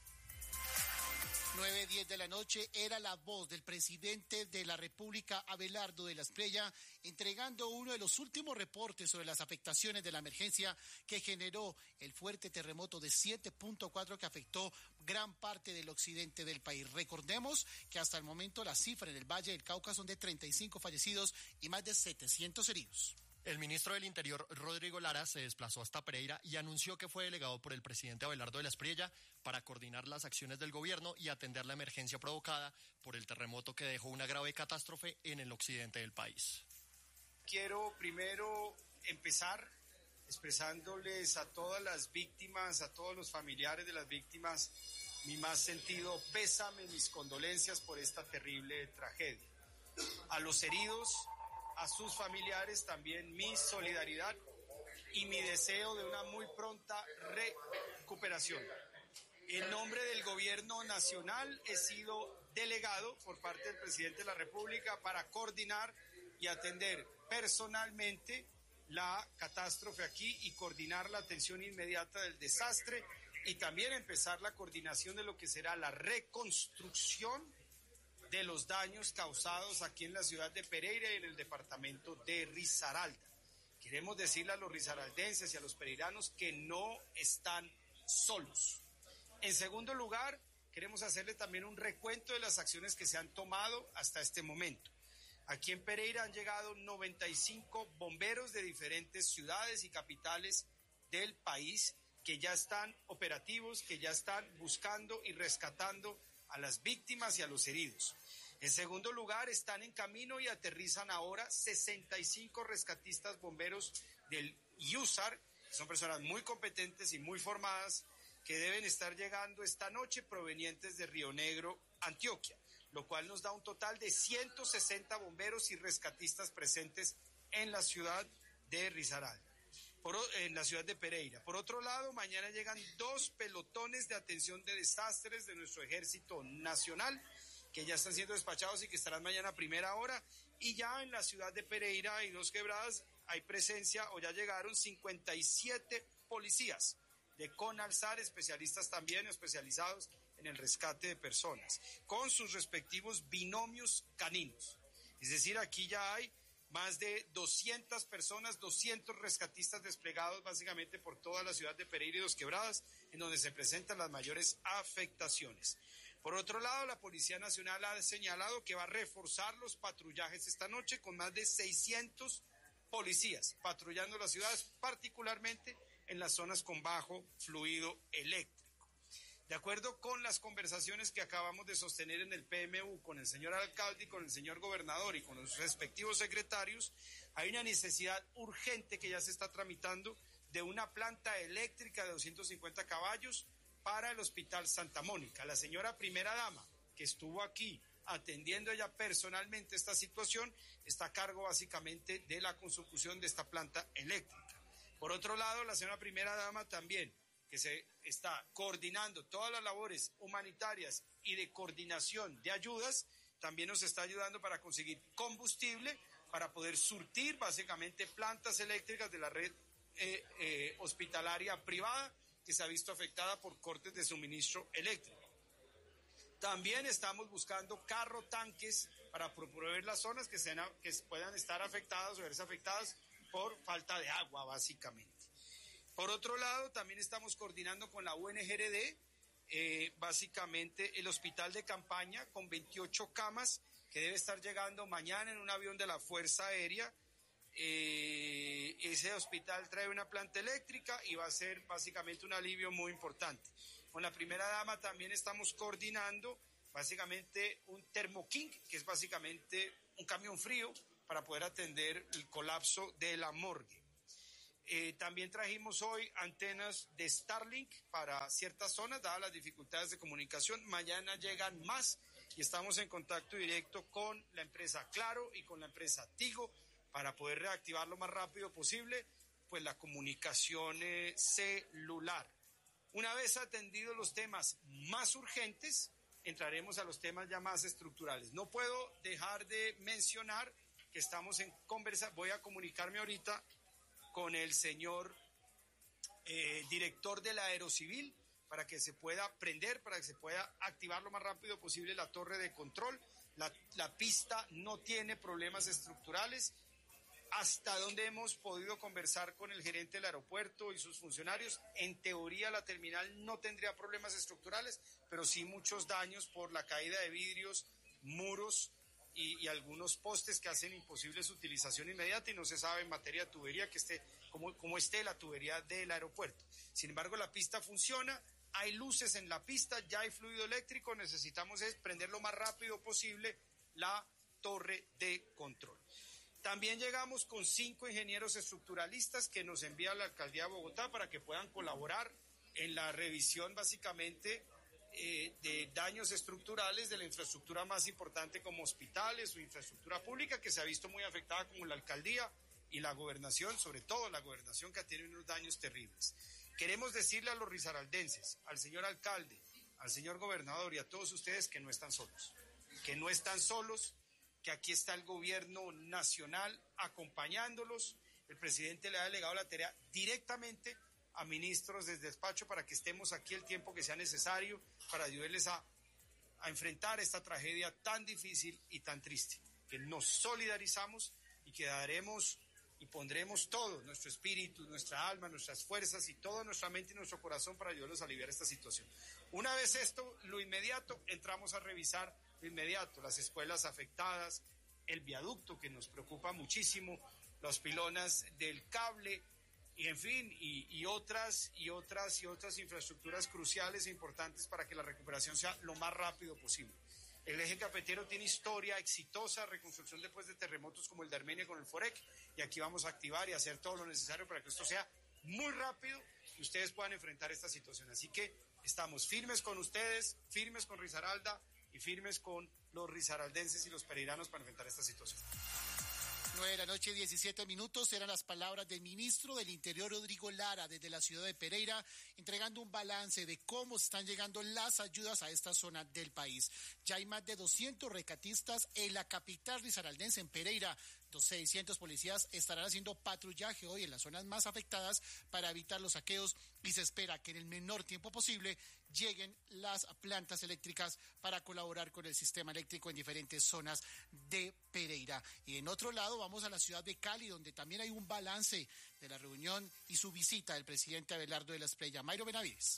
9:10 de la noche era la voz del presidente de la República, Abelardo de la Espriella, entregando uno de los últimos reportes sobre las afectaciones de la emergencia que generó el fuerte terremoto de 7.4 que afectó gran parte del occidente del país. Recordemos que hasta el momento la cifra en el Valle del Cauca son de 35 fallecidos y más de 700 heridos. El ministro del Interior, Rodrigo Lara, se desplazó hasta Pereira y anunció que fue delegado por el presidente Abelardo de la Espriella para coordinar las acciones del gobierno y atender la emergencia provocada por el terremoto que dejó una grave catástrofe en el occidente del país. Quiero primero empezar expresándoles a todas las víctimas, a todos los familiares de las víctimas, mi más sentido pésame, mis condolencias por esta terrible tragedia. A los heridos, a sus familiares también mi solidaridad y mi deseo de una muy pronta recuperación. En nombre del gobierno nacional he sido delegado por parte del presidente de la República para coordinar y atender personalmente la catástrofe aquí y coordinar la atención inmediata del desastre y también empezar la coordinación de lo que será la reconstrucción de los daños causados aquí en la ciudad de Pereira y en el departamento de Risaralda. Queremos decirle a los risaraldenses y a los pereiranos que no están solos. En segundo lugar, queremos hacerle también un recuento de las acciones que se han tomado hasta este momento. Aquí en Pereira han llegado 95 bomberos de diferentes ciudades y capitales del país que ya están operativos, que ya están buscando y rescatando a las víctimas y a los heridos. En segundo lugar, están en camino y aterrizan ahora 65 rescatistas bomberos del IUSAR, que son personas muy competentes y muy formadas, que deben estar llegando esta noche provenientes de Río Negro, Antioquia, lo cual nos da un total de 160 bomberos y rescatistas presentes en la ciudad de Risaralda, en la ciudad de Pereira. Por otro lado, mañana llegan 2 pelotones de atención de desastres de nuestro Ejército Nacional, que ya están siendo despachados y que estarán mañana a primera hora. Y ya en la ciudad de Pereira y Dos Quebradas hay presencia, o ya llegaron 57 policías de CONALSAR, especialistas también especializados en el rescate de personas, con sus respectivos binomios caninos. Es decir, aquí ya hay más de 200 personas, 200 rescatistas desplegados básicamente por toda la ciudad de Pereira y Dos Quebradas, en donde se presentan las mayores afectaciones. Por otro lado, la Policía Nacional ha señalado que va a reforzar los patrullajes esta noche con más de 600 policías patrullando las ciudades, particularmente en las zonas con bajo fluido eléctrico. De acuerdo con las conversaciones que acabamos de sostener en el PMU con el señor alcalde y con el señor gobernador y con los respectivos secretarios, hay una necesidad urgente que ya se está tramitando de una planta eléctrica de 250 caballos para el Hospital Santa Mónica. La señora primera dama, que estuvo aquí atendiendo ella personalmente esta situación, está a cargo básicamente de la construcción de esta planta eléctrica. Por otro lado, la señora primera dama también, que se está coordinando todas las labores humanitarias y de coordinación de ayudas, también nos está ayudando para conseguir combustible, para poder surtir básicamente plantas eléctricas de la red hospitalaria privada, que se ha visto afectada por cortes de suministro eléctrico. También estamos buscando carro tanques para proveer las zonas que puedan estar afectadas o verse afectadas por falta de agua, básicamente. Por otro lado, también estamos coordinando con la UNGRD, básicamente el hospital de campaña con 28 camas que debe estar llegando mañana en un avión de la Fuerza Aérea. Ese hospital trae una planta eléctrica y va a ser básicamente un alivio muy importante. Con la primera dama también estamos coordinando básicamente un Thermo-King, que es básicamente un camión frío para poder atender el colapso de la morgue. También trajimos hoy antenas de Starlink para ciertas zonas, dadas las dificultades de comunicación. Mañana llegan más y estamos en contacto directo con la empresa Claro y con la empresa Tigo para poder reactivar lo más rápido posible pues la comunicación celular. Una vez atendidos los temas más urgentes, entraremos a los temas ya más estructurales. No puedo dejar de mencionar que estamos en conversación. Voy a comunicarme ahorita con el señor director de la Aerocivil para que se pueda prender, para que se pueda activar lo más rápido posible la torre de control. La pista no tiene problemas estructurales. Hasta donde hemos podido conversar con el gerente del aeropuerto y sus funcionarios, en teoría la terminal no tendría problemas estructurales, pero sí muchos daños por la caída de vidrios, muros y algunos postes que hacen imposible su utilización inmediata y no se sabe en materia de tubería cómo esté la tubería del aeropuerto. Sin embargo, la pista funciona, hay luces en la pista, ya hay fluido eléctrico, necesitamos prender lo más rápido posible la torre de control. También llegamos con 5 ingenieros estructuralistas que nos envía la Alcaldía de Bogotá para que puedan colaborar en la revisión básicamente de daños estructurales de la infraestructura más importante como hospitales o infraestructura pública que se ha visto muy afectada como la Alcaldía y la Gobernación, sobre todo la Gobernación que ha tenido unos daños terribles. Queremos decirle a los risaraldenses, al señor alcalde, al señor gobernador y a todos ustedes que no están solos, que aquí está el gobierno nacional acompañándolos. El presidente le ha delegado la tarea directamente a ministros desde despacho para que estemos aquí el tiempo que sea necesario para ayudarles a enfrentar esta tragedia tan difícil y tan triste, que nos solidarizamos y que daremos y pondremos todo, nuestro espíritu, nuestra alma, nuestras fuerzas y toda nuestra mente y nuestro corazón para ayudarlos a aliviar esta situación. Una vez esto, lo inmediato, entramos a revisar lo inmediato, las escuelas afectadas, el viaducto que nos preocupa muchísimo, los pilonas del cable, y en fin, y otras infraestructuras cruciales e importantes para que la recuperación sea lo más rápido posible. El eje cafetero tiene historia exitosa, reconstrucción después de terremotos como el de Armenia con el Forec, y aquí vamos a activar y hacer todo lo necesario para que esto sea muy rápido y ustedes puedan enfrentar esta situación. Así que estamos firmes con ustedes, firmes con Risaralda y firmes con los risaraldenses y los pereiranos para enfrentar esta situación. 9:17 p.m, eran las palabras del ministro del Interior, Rodrigo Lara, desde la ciudad de Pereira, entregando un balance de cómo están llegando las ayudas a esta zona del país. Ya hay más de 200 rescatistas en la capital risaraldense, en Pereira. 600 policías estarán haciendo patrullaje hoy en las zonas más afectadas para evitar los saqueos y se espera que en el menor tiempo posible lleguen las plantas eléctricas para colaborar con el sistema eléctrico en diferentes zonas de Pereira. Y en otro lado vamos a la ciudad de Cali, donde también hay un balance de la reunión y su visita del presidente Abelardo de la Espriella. Mayro Benavides.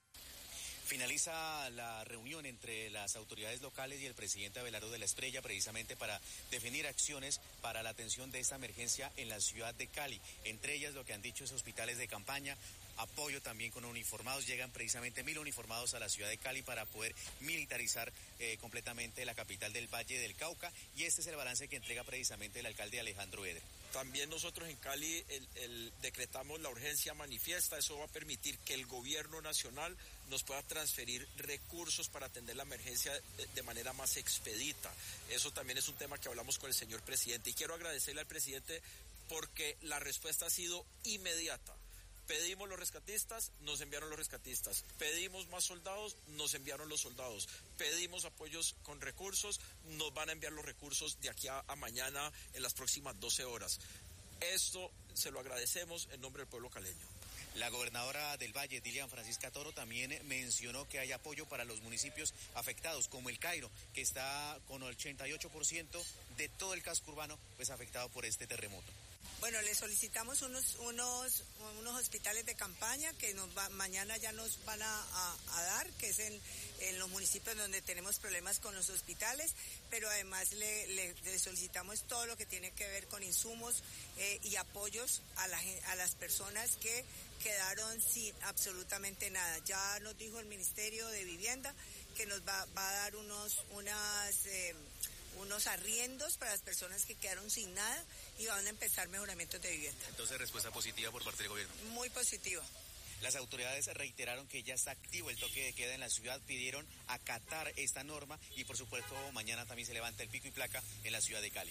Finaliza la reunión entre las autoridades locales y el presidente Abelardo de la Espriella precisamente para definir acciones para la atención de esta emergencia en la ciudad de Cali. Entre ellas lo que han dicho es hospitales de campaña, apoyo también con uniformados. Llegan precisamente 1.000 uniformados a la ciudad de Cali para poder militarizar completamente la capital del Valle del Cauca, y este es el balance que entrega precisamente el alcalde Alejandro Eder. También nosotros en Cali decretamos la urgencia manifiesta. Eso va a permitir que el gobierno nacional nos pueda transferir recursos para atender la emergencia de manera más expedita. Eso también es un tema que hablamos con el señor presidente, y quiero agradecerle al presidente porque la respuesta ha sido inmediata. Pedimos los rescatistas, nos enviaron los rescatistas. Pedimos más soldados, nos enviaron los soldados. Pedimos apoyos con recursos, nos van a enviar los recursos de aquí a mañana en las próximas 12 horas. Esto se lo agradecemos en nombre del pueblo caleño. La gobernadora del Valle, Dilian Francisca Toro, también mencionó que hay apoyo para los municipios afectados, como el Cairo, que está con el 88% de todo el casco urbano pues afectado por este terremoto. Bueno, le solicitamos unos hospitales de campaña que mañana ya nos van a dar, que es en los municipios donde tenemos problemas con los hospitales, pero además le solicitamos todo lo que tiene que ver con insumos y apoyos a las personas que quedaron sin absolutamente nada. Ya nos dijo el Ministerio de Vivienda que nos va a dar unos arriendos para las personas que quedaron sin nada y van a empezar mejoramientos de vivienda. Entonces, respuesta positiva por parte del gobierno. Muy positiva. Las autoridades reiteraron que ya está activo el toque de queda en la ciudad, pidieron acatar esta norma y por supuesto mañana también se levanta el pico y placa en la ciudad de Cali.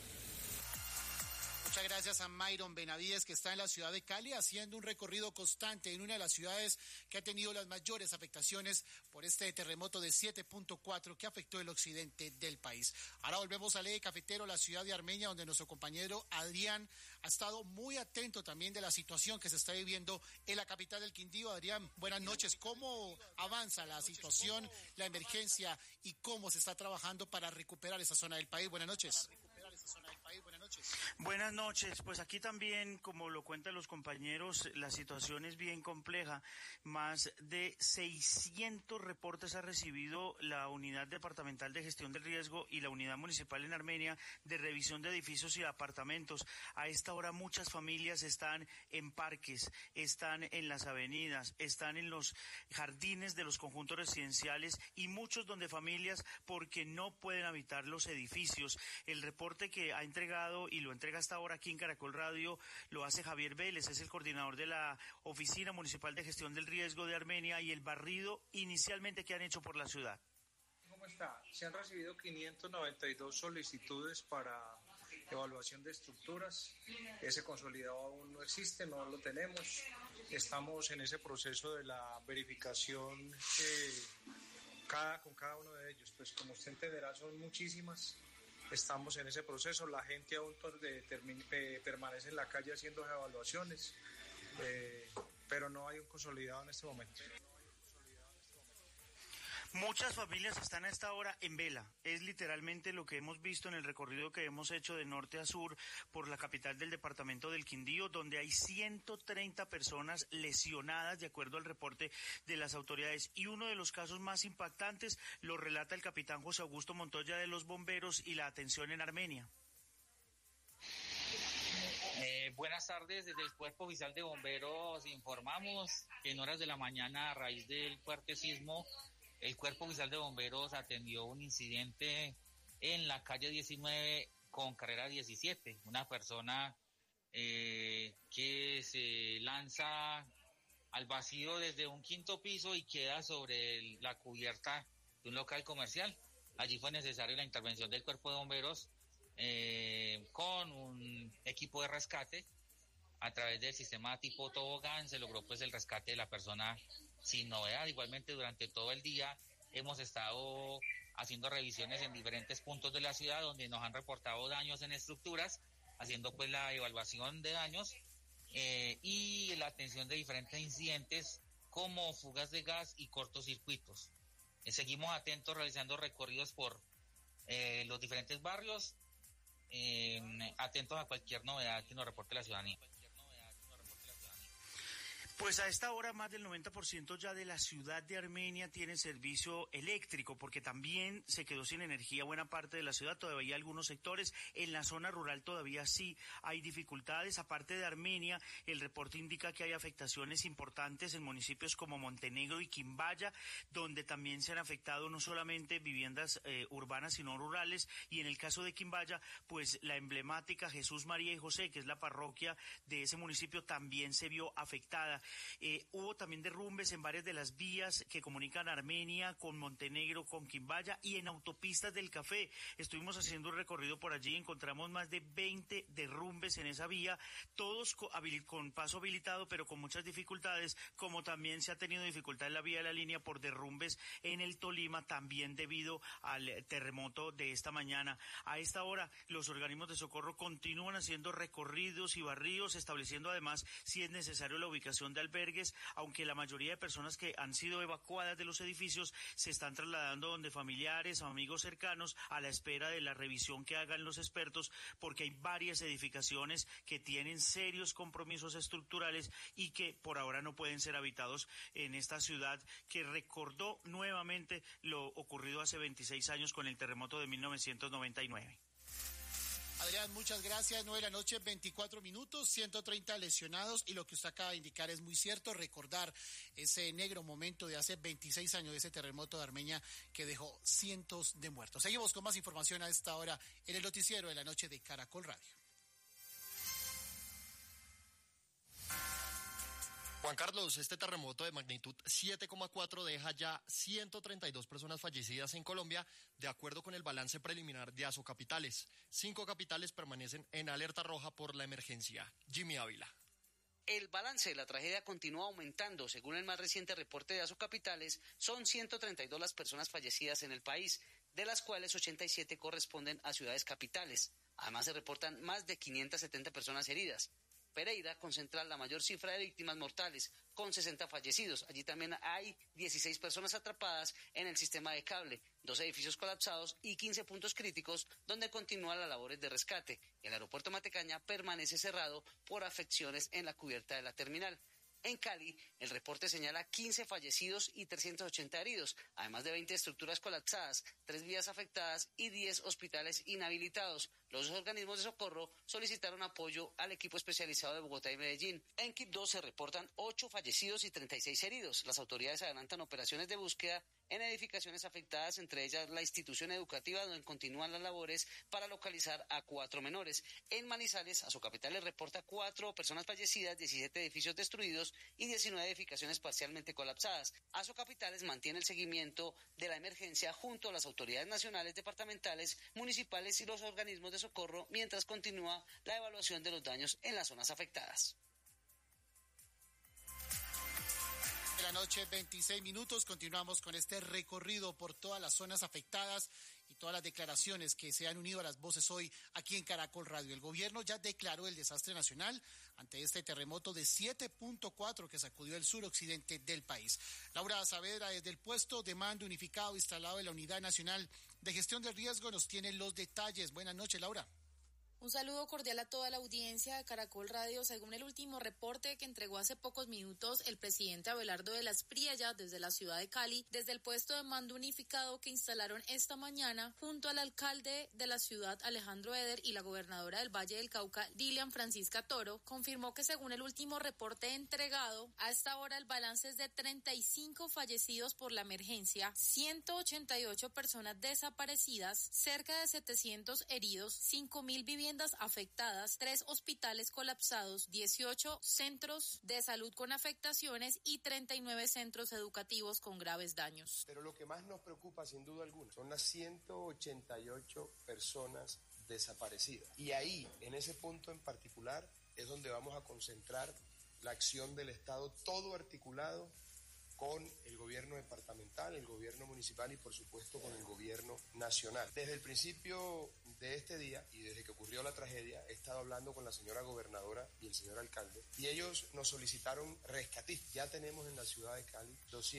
Muchas gracias a Myron Benavides, que está en la ciudad de Cali haciendo un recorrido constante en una de las ciudades que ha tenido las mayores afectaciones por este terremoto de 7.4 que afectó el occidente del país. Ahora volvemos al eje cafetero, la ciudad de Armenia, donde nuestro compañero Adrián ha estado muy atento también de la situación que se está viviendo en la capital del Quindío. Adrián, buenas noches. ¿Cómo avanza la situación, la emergencia y cómo se está trabajando para recuperar esa zona del país? Buenas noches. Buenas noches, pues aquí también, como lo cuentan los compañeros, la situación es bien compleja. Más de 600 reportes ha recibido la Unidad Departamental de Gestión del Riesgo y la Unidad Municipal en Armenia de revisión de edificios y apartamentos. A esta hora muchas familias están en parques, están en las avenidas, están en los jardines de los conjuntos residenciales y muchos donde familias porque no pueden habitar los edificios. El reporte que ha entregado y lo entrega hasta ahora aquí en Caracol Radio lo hace Javier Vélez, es el coordinador de la Oficina Municipal de Gestión del Riesgo de Armenia, y el barrido inicialmente que han hecho por la ciudad. ¿Cómo está? Se han recibido 592 solicitudes para evaluación de estructuras. Ese consolidado aún no existe, no lo tenemos. Estamos en ese proceso de la verificación con cada uno de ellos. Pues como usted entenderá, son muchísimas. Estamos en ese proceso, la gente aún permanece en la calle haciendo evaluaciones, pero no hay un consolidado en este momento. Muchas familias están a esta hora en vela. Es literalmente lo que hemos visto en el recorrido que hemos hecho de norte a sur por la capital del departamento del Quindío, donde hay 130 personas lesionadas de acuerdo al reporte de las autoridades. Y uno de los casos más impactantes lo relata el capitán José Augusto Montoya de los bomberos y la atención en Armenia. Buenas tardes, desde el Cuerpo Oficial de Bomberos informamos que en horas de la mañana, a raíz del fuerte sismo, el Cuerpo Oficial de Bomberos atendió un incidente en la calle 19 con carrera 17. Una persona que se lanza al vacío desde un quinto piso y queda sobre la cubierta de un local comercial. Allí fue necesaria la intervención del Cuerpo de Bomberos con un equipo de rescate. A través del sistema tipo tobogán se logró pues el rescate de la persona sin novedad. Igualmente durante todo el día hemos estado haciendo revisiones en diferentes puntos de la ciudad donde nos han reportado daños en estructuras, haciendo pues la evaluación de daños y la atención de diferentes incidentes como fugas de gas y cortocircuitos. Seguimos atentos realizando recorridos por los diferentes barrios, atentos a cualquier novedad que nos reporte la ciudadanía. Pues a esta hora más del 90% ya de la ciudad de Armenia tiene servicio eléctrico, porque también se quedó sin energía buena parte de la ciudad, todavía hay algunos sectores, en la zona rural todavía sí hay dificultades. Aparte de Armenia, el reporte indica que hay afectaciones importantes en municipios como Montenegro y Quimbaya, donde también se han afectado no solamente viviendas urbanas sino rurales, y en el caso de Quimbaya, pues la emblemática Jesús, María y José, que es la parroquia de ese municipio, también se vio afectada. Hubo también derrumbes en varias de las vías que comunican Armenia con Montenegro, con Quimbaya, y en autopistas del Café. Estuvimos haciendo un recorrido por allí, encontramos más de 20 derrumbes en esa vía, todos con paso habilitado, pero con muchas dificultades, como también se ha tenido dificultad en la vía de la línea por derrumbes en el Tolima, también debido al terremoto de esta mañana. A esta hora, los organismos de socorro continúan haciendo recorridos y barridos, estableciendo además, si es necesario, la ubicación de de albergues, aunque la mayoría de personas que han sido evacuadas de los edificios se están trasladando donde familiares o amigos cercanos a la espera de la revisión que hagan los expertos, porque hay varias edificaciones que tienen serios compromisos estructurales y que por ahora no pueden ser habitados en esta ciudad que recordó nuevamente lo ocurrido hace 26 años con el terremoto de 1999. Adrián, muchas gracias. 9 de la noche, 24 minutos, 130 lesionados, y lo que usted acaba de indicar es muy cierto, recordar ese negro momento de hace 26 años de ese terremoto de Armenia que dejó cientos de muertos. Seguimos con más información a esta hora en el noticiero de la noche de Caracol Radio. Juan Carlos, este terremoto de magnitud 7,4 deja ya 132 personas fallecidas en Colombia, de acuerdo con el balance preliminar de Asocapitales. 5 capitales permanecen en alerta roja por la emergencia. Jimmy Ávila. El balance de la tragedia continúa aumentando. Según el más reciente reporte de Asocapitales, son 132 las personas fallecidas en el país, de las cuales 87 corresponden a ciudades capitales. Además, se reportan más de 570 personas heridas. Pereira concentra la mayor cifra de víctimas mortales, con 60 fallecidos. Allí también hay 16 personas atrapadas en el sistema de cable, 2 edificios colapsados y 15 puntos críticos donde continúan las labores de rescate. El aeropuerto Matecaña permanece cerrado por afecciones en la cubierta de la terminal. En Cali, el reporte señala 15 fallecidos y 380 heridos, además de 20 estructuras colapsadas, 3 vías afectadas y 10 hospitales inhabilitados. Los organismos de socorro solicitaron apoyo al equipo especializado de Bogotá y Medellín. En Quibdó se reportan 8 fallecidos y 36 heridos. Las autoridades adelantan operaciones de búsqueda en edificaciones afectadas, entre ellas la institución educativa, donde continúan las labores para localizar a 4 menores. En Manizales, Asocapitales reporta 4 personas fallecidas, 17 edificios destruidos y 19 edificaciones parcialmente colapsadas. Asocapitales mantiene el seguimiento de la emergencia junto a las autoridades nacionales, departamentales, municipales y los organismos de socorro, mientras continúa la evaluación de los daños en las zonas afectadas. De la noche, 26 minutos, continuamos con este recorrido por todas las zonas afectadas y todas las declaraciones que se han unido a las voces hoy aquí en Caracol Radio. El gobierno ya declaró el desastre nacional ante este terremoto de 7.4 que sacudió el suroccidente del país. Laura Saavedra, desde el puesto de mando unificado instalado en la Unidad Nacional de Gestión del Riesgo, nos tiene los detalles. Buenas noches, Laura. Un saludo cordial a toda la audiencia de Caracol Radio. Según el último reporte que entregó hace pocos minutos el presidente Abelardo de la Espriella desde la ciudad de Cali, desde el puesto de mando unificado que instalaron esta mañana junto al alcalde de la ciudad Alejandro Eder y la gobernadora del Valle del Cauca Dilian Francisca Toro, confirmó que según el último reporte entregado, a esta hora el balance es de 35 fallecidos por la emergencia, 188 personas desaparecidas, cerca de 700 heridos, 5.000 viviendas afectadas, 3 hospitales colapsados, 18 centros de salud con afectaciones y 39 centros educativos con graves daños. Pero lo que más nos preocupa, sin duda alguna, son las 188 personas desaparecidas. Y ahí, en ese punto en particular, es donde vamos a concentrar la acción del Estado, todo articulado con el gobierno departamental, el gobierno municipal y por supuesto con el gobierno nacional. Desde el principio de este día y desde que ocurrió la tragedia he estado hablando con la señora gobernadora y el señor alcalde y ellos nos solicitaron rescatistas. Ya tenemos en la ciudad de Cali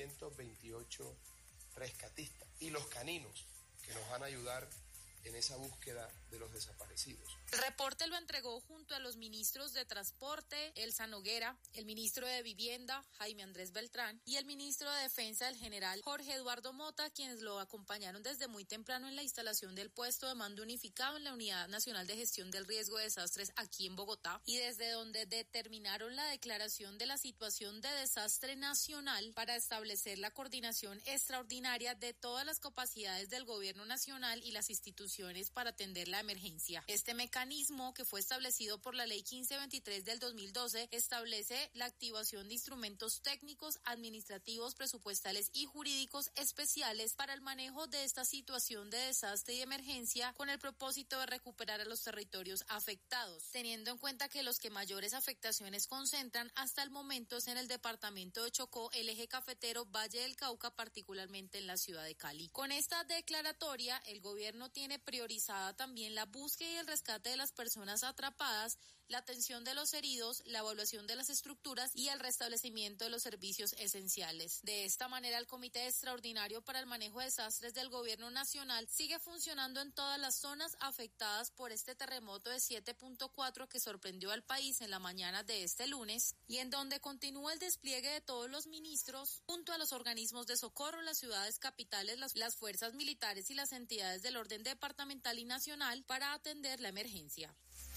228 rescatistas y los caninos que nos van a ayudar en esa búsqueda de los desaparecidos. El reporte lo entregó junto a los ministros de Transporte, Elsa Noguera, el ministro de Vivienda, Jaime Andrés Beltrán, y el ministro de Defensa, el general Jorge Eduardo Mota, quienes lo acompañaron desde muy temprano en la instalación del puesto de mando unificado en la Unidad Nacional de Gestión del Riesgo de Desastres aquí en Bogotá, y desde donde determinaron la declaración de la situación de desastre nacional para establecer la coordinación extraordinaria de todas las capacidades del gobierno nacional y las instituciones para atender la emergencia. Este mecanismo, que fue establecido por la Ley 1523 del 2012, establece la activación de instrumentos técnicos, administrativos, presupuestales y jurídicos especiales para el manejo de esta situación de desastre y emergencia con el propósito de recuperar a los territorios afectados, teniendo en cuenta que los que mayores afectaciones concentran hasta el momento es en el departamento de Chocó, el eje cafetero, Valle del Cauca, particularmente en la ciudad de Cali. Con esta declaratoria, el gobierno tiene priorizada también la búsqueda y el rescate de las personas atrapadas, la atención de los heridos, la evaluación de las estructuras y el restablecimiento de los servicios esenciales. De esta manera, el Comité Extraordinario para el Manejo de Desastres del Gobierno Nacional sigue funcionando en todas las zonas afectadas por este terremoto de 7.4 que sorprendió al país en la mañana de este lunes y en donde continúa el despliegue de todos los ministros junto a los organismos de socorro, las ciudades capitales, las fuerzas militares y las entidades del orden departamental y nacional para atender la emergencia.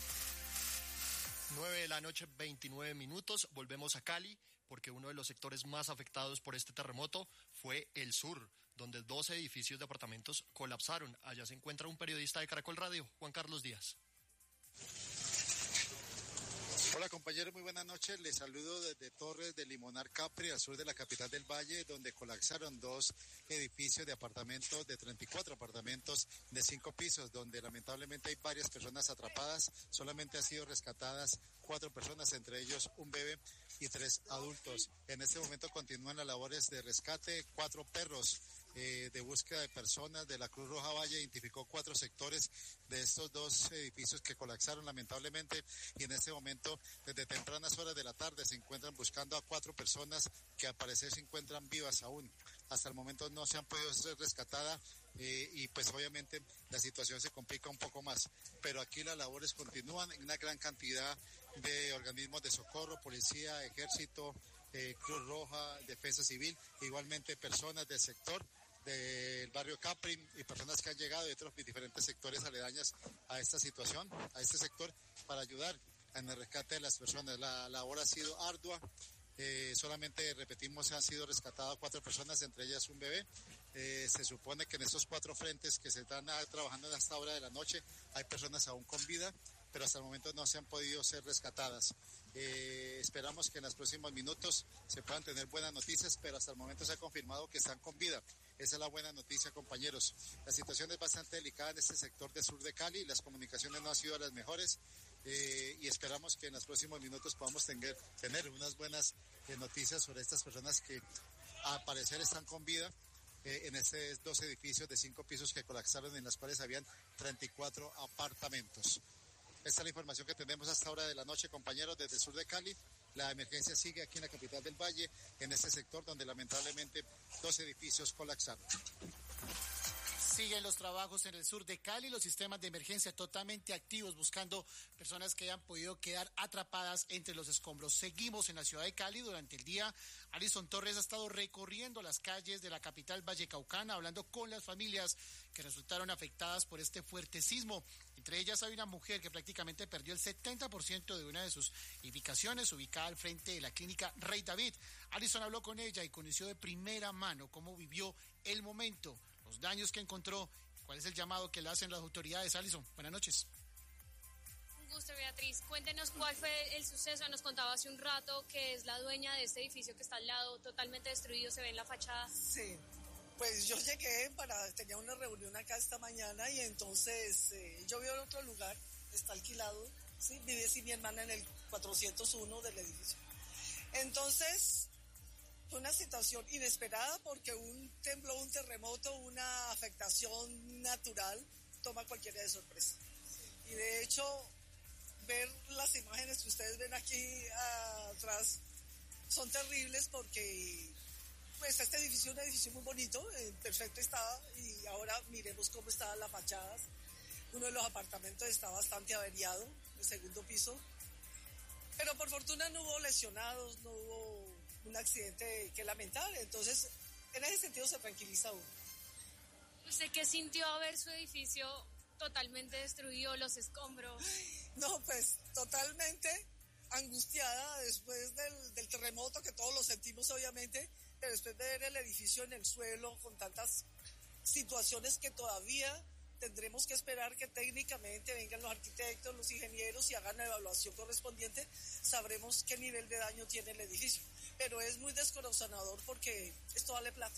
9:29 p.m. Volvemos a Cali porque uno de los sectores más afectados por este terremoto fue el sur, donde 2 edificios de apartamentos colapsaron. Allá se encuentra un periodista de Caracol Radio, Juan Carlos Díaz. Hola compañeros, muy buenas noches. Les saludo desde Torres de Limonar Capri, al sur de la capital del Valle, donde colapsaron 2 edificios de apartamentos, de 34 apartamentos de 5 pisos, donde lamentablemente hay varias personas atrapadas. Solamente han sido rescatadas 4 personas, entre ellos un bebé y 3 adultos. En este momento continúan las labores de rescate. 4 perros de búsqueda de personas de la Cruz Roja Valle identificó 4 sectores de estos 2 edificios que colapsaron lamentablemente, y en este momento desde tempranas horas de la tarde se encuentran buscando a 4 personas que al parecer se encuentran vivas aún. Hasta el momento no se han podido ser rescatadas y pues obviamente la situación se complica un poco más, pero aquí las labores continúan en una gran cantidad de organismos de socorro, policía, ejército, Cruz Roja, Defensa Civil, igualmente personas del sector del barrio Capri y personas que han llegado de otros diferentes sectores aledañas a esta situación, a este sector, para ayudar en el rescate de las personas. La labor ha sido ardua, solamente repetimos, han sido rescatadas 4 personas, entre ellas un bebé. Se supone que en estos 4 frentes que se están trabajando en esta hora de la noche hay personas aún con vida, pero hasta el momento no se han podido ser rescatadas. Esperamos que en los próximos minutos se puedan tener buenas noticias, pero hasta el momento se ha confirmado que están con vida. Esa es la buena noticia, compañeros. La situación es bastante delicada en este sector del sur de Cali, las comunicaciones no han sido las mejores y esperamos que en los próximos minutos podamos tener unas buenas noticias sobre estas personas que al parecer están con vida en estos 2 edificios de 5 pisos que colapsaron, en los cuales habían 34 apartamentos. Esta es la información que tenemos hasta ahora de la noche, compañeros, desde el sur de Cali. La emergencia sigue aquí en la capital del Valle, en este sector donde lamentablemente 2 edificios colapsaron. Siguen los trabajos en el sur de Cali, los sistemas de emergencia totalmente activos buscando personas que hayan podido quedar atrapadas entre los escombros. Seguimos en la ciudad de Cali durante el día. Alison Torres ha estado recorriendo las calles de la capital vallecaucana, hablando con las familias que resultaron afectadas por este fuerte sismo. Entre ellas hay una mujer que prácticamente perdió el 70% de una de sus edificaciones ubicada al frente de la clínica Rey David. Alison habló con ella y conoció de primera mano cómo vivió el momento, los daños que encontró, cuál es el llamado que le hacen las autoridades. Alison, buenas noches. Un gusto, Beatriz. Cuéntenos cuál fue el suceso. Nos contaba hace un rato que es la dueña de este edificio que está al lado, totalmente destruido, se ve en la fachada. Sí, pues yo llegué tenía una reunión acá esta mañana y entonces yo vivo en otro lugar, está alquilado, ¿sí? Vive mi hermana en el 401 del edificio. Entonces, fue una situación inesperada porque un temblor, un terremoto, una afectación natural toma cualquiera de sorpresa. Y de hecho, ver las imágenes que ustedes ven aquí atrás son terribles porque pues este edificio es un edificio muy bonito, en perfecto estado, y ahora miremos cómo estaban las fachadas. Uno de los apartamentos está bastante averiado, el segundo piso, pero por fortuna no hubo lesionados, no hubo un accidente que lamentar, entonces en ese sentido se tranquiliza uno. ¿Usted qué sintió a ver su edificio totalmente destruido, los escombros? No, pues totalmente angustiada después del terremoto, que todos lo sentimos obviamente, pero después de ver el edificio en el suelo con tantas situaciones que todavía tendremos que esperar que técnicamente vengan los arquitectos, los ingenieros y hagan la evaluación correspondiente, sabremos qué nivel de daño tiene el edificio. Pero es muy descorazonador porque esto vale plata,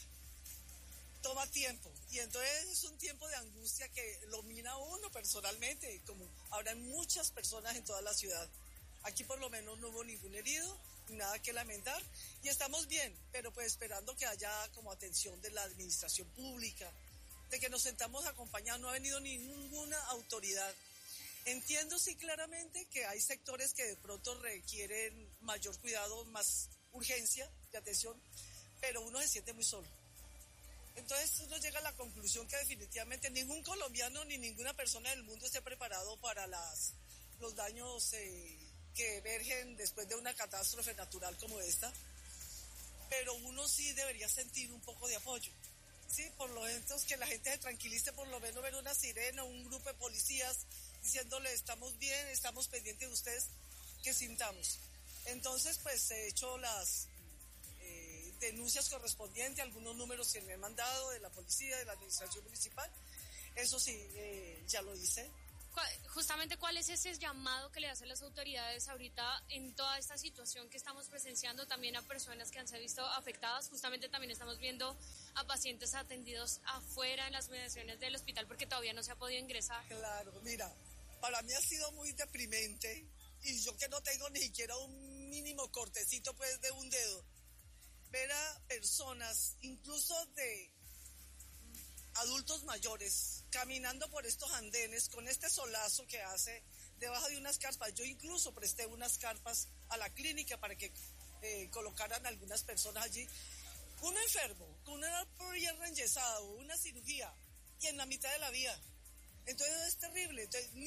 toma tiempo, y entonces es un tiempo de angustia que lo mina a uno personalmente, como habrán muchas personas en toda la ciudad. Aquí por lo menos no hubo ningún herido, nada que lamentar, y estamos bien, pero pues esperando que haya como atención de la administración pública, de que nos sentamos a acompañar. No ha venido ninguna autoridad, Entiendo sí claramente que hay sectores que de pronto requieren mayor cuidado, más urgencia de atención, pero uno se siente muy solo. Entonces uno llega a la conclusión que definitivamente ningún colombiano ni ninguna persona del mundo esté preparado para los daños que emergen después de una catástrofe natural como esta, pero uno sí debería sentir un poco de apoyo. Sí, por lo menos que la gente se tranquilice, por lo menos ver una sirena, un grupo de policías diciéndole estamos bien, estamos pendientes de ustedes, que sintamos. Entonces, pues he hecho las denuncias correspondientes, algunos números que me han mandado de la policía, de la administración municipal, eso sí, ya lo hice. Justamente, ¿cuál es ese llamado que le hacen las autoridades ahorita en toda esta situación que estamos presenciando, también a personas que han sido visto afectadas? Justamente también estamos viendo a pacientes atendidos afuera en las mediaciones del hospital porque todavía no se ha podido ingresar. Claro, mira, para mí ha sido muy deprimente y yo que no tengo ni siquiera un mínimo cortecito pues de un dedo, ver a personas, incluso de adultos mayores, caminando por estos andenes con este solazo que hace debajo de unas carpas. Yo incluso presté unas carpas a la clínica para que colocaran algunas personas allí. Uno enfermo, con una pierna enyesada o una cirugía y en la mitad de la vía. Entonces es terrible. Entonces,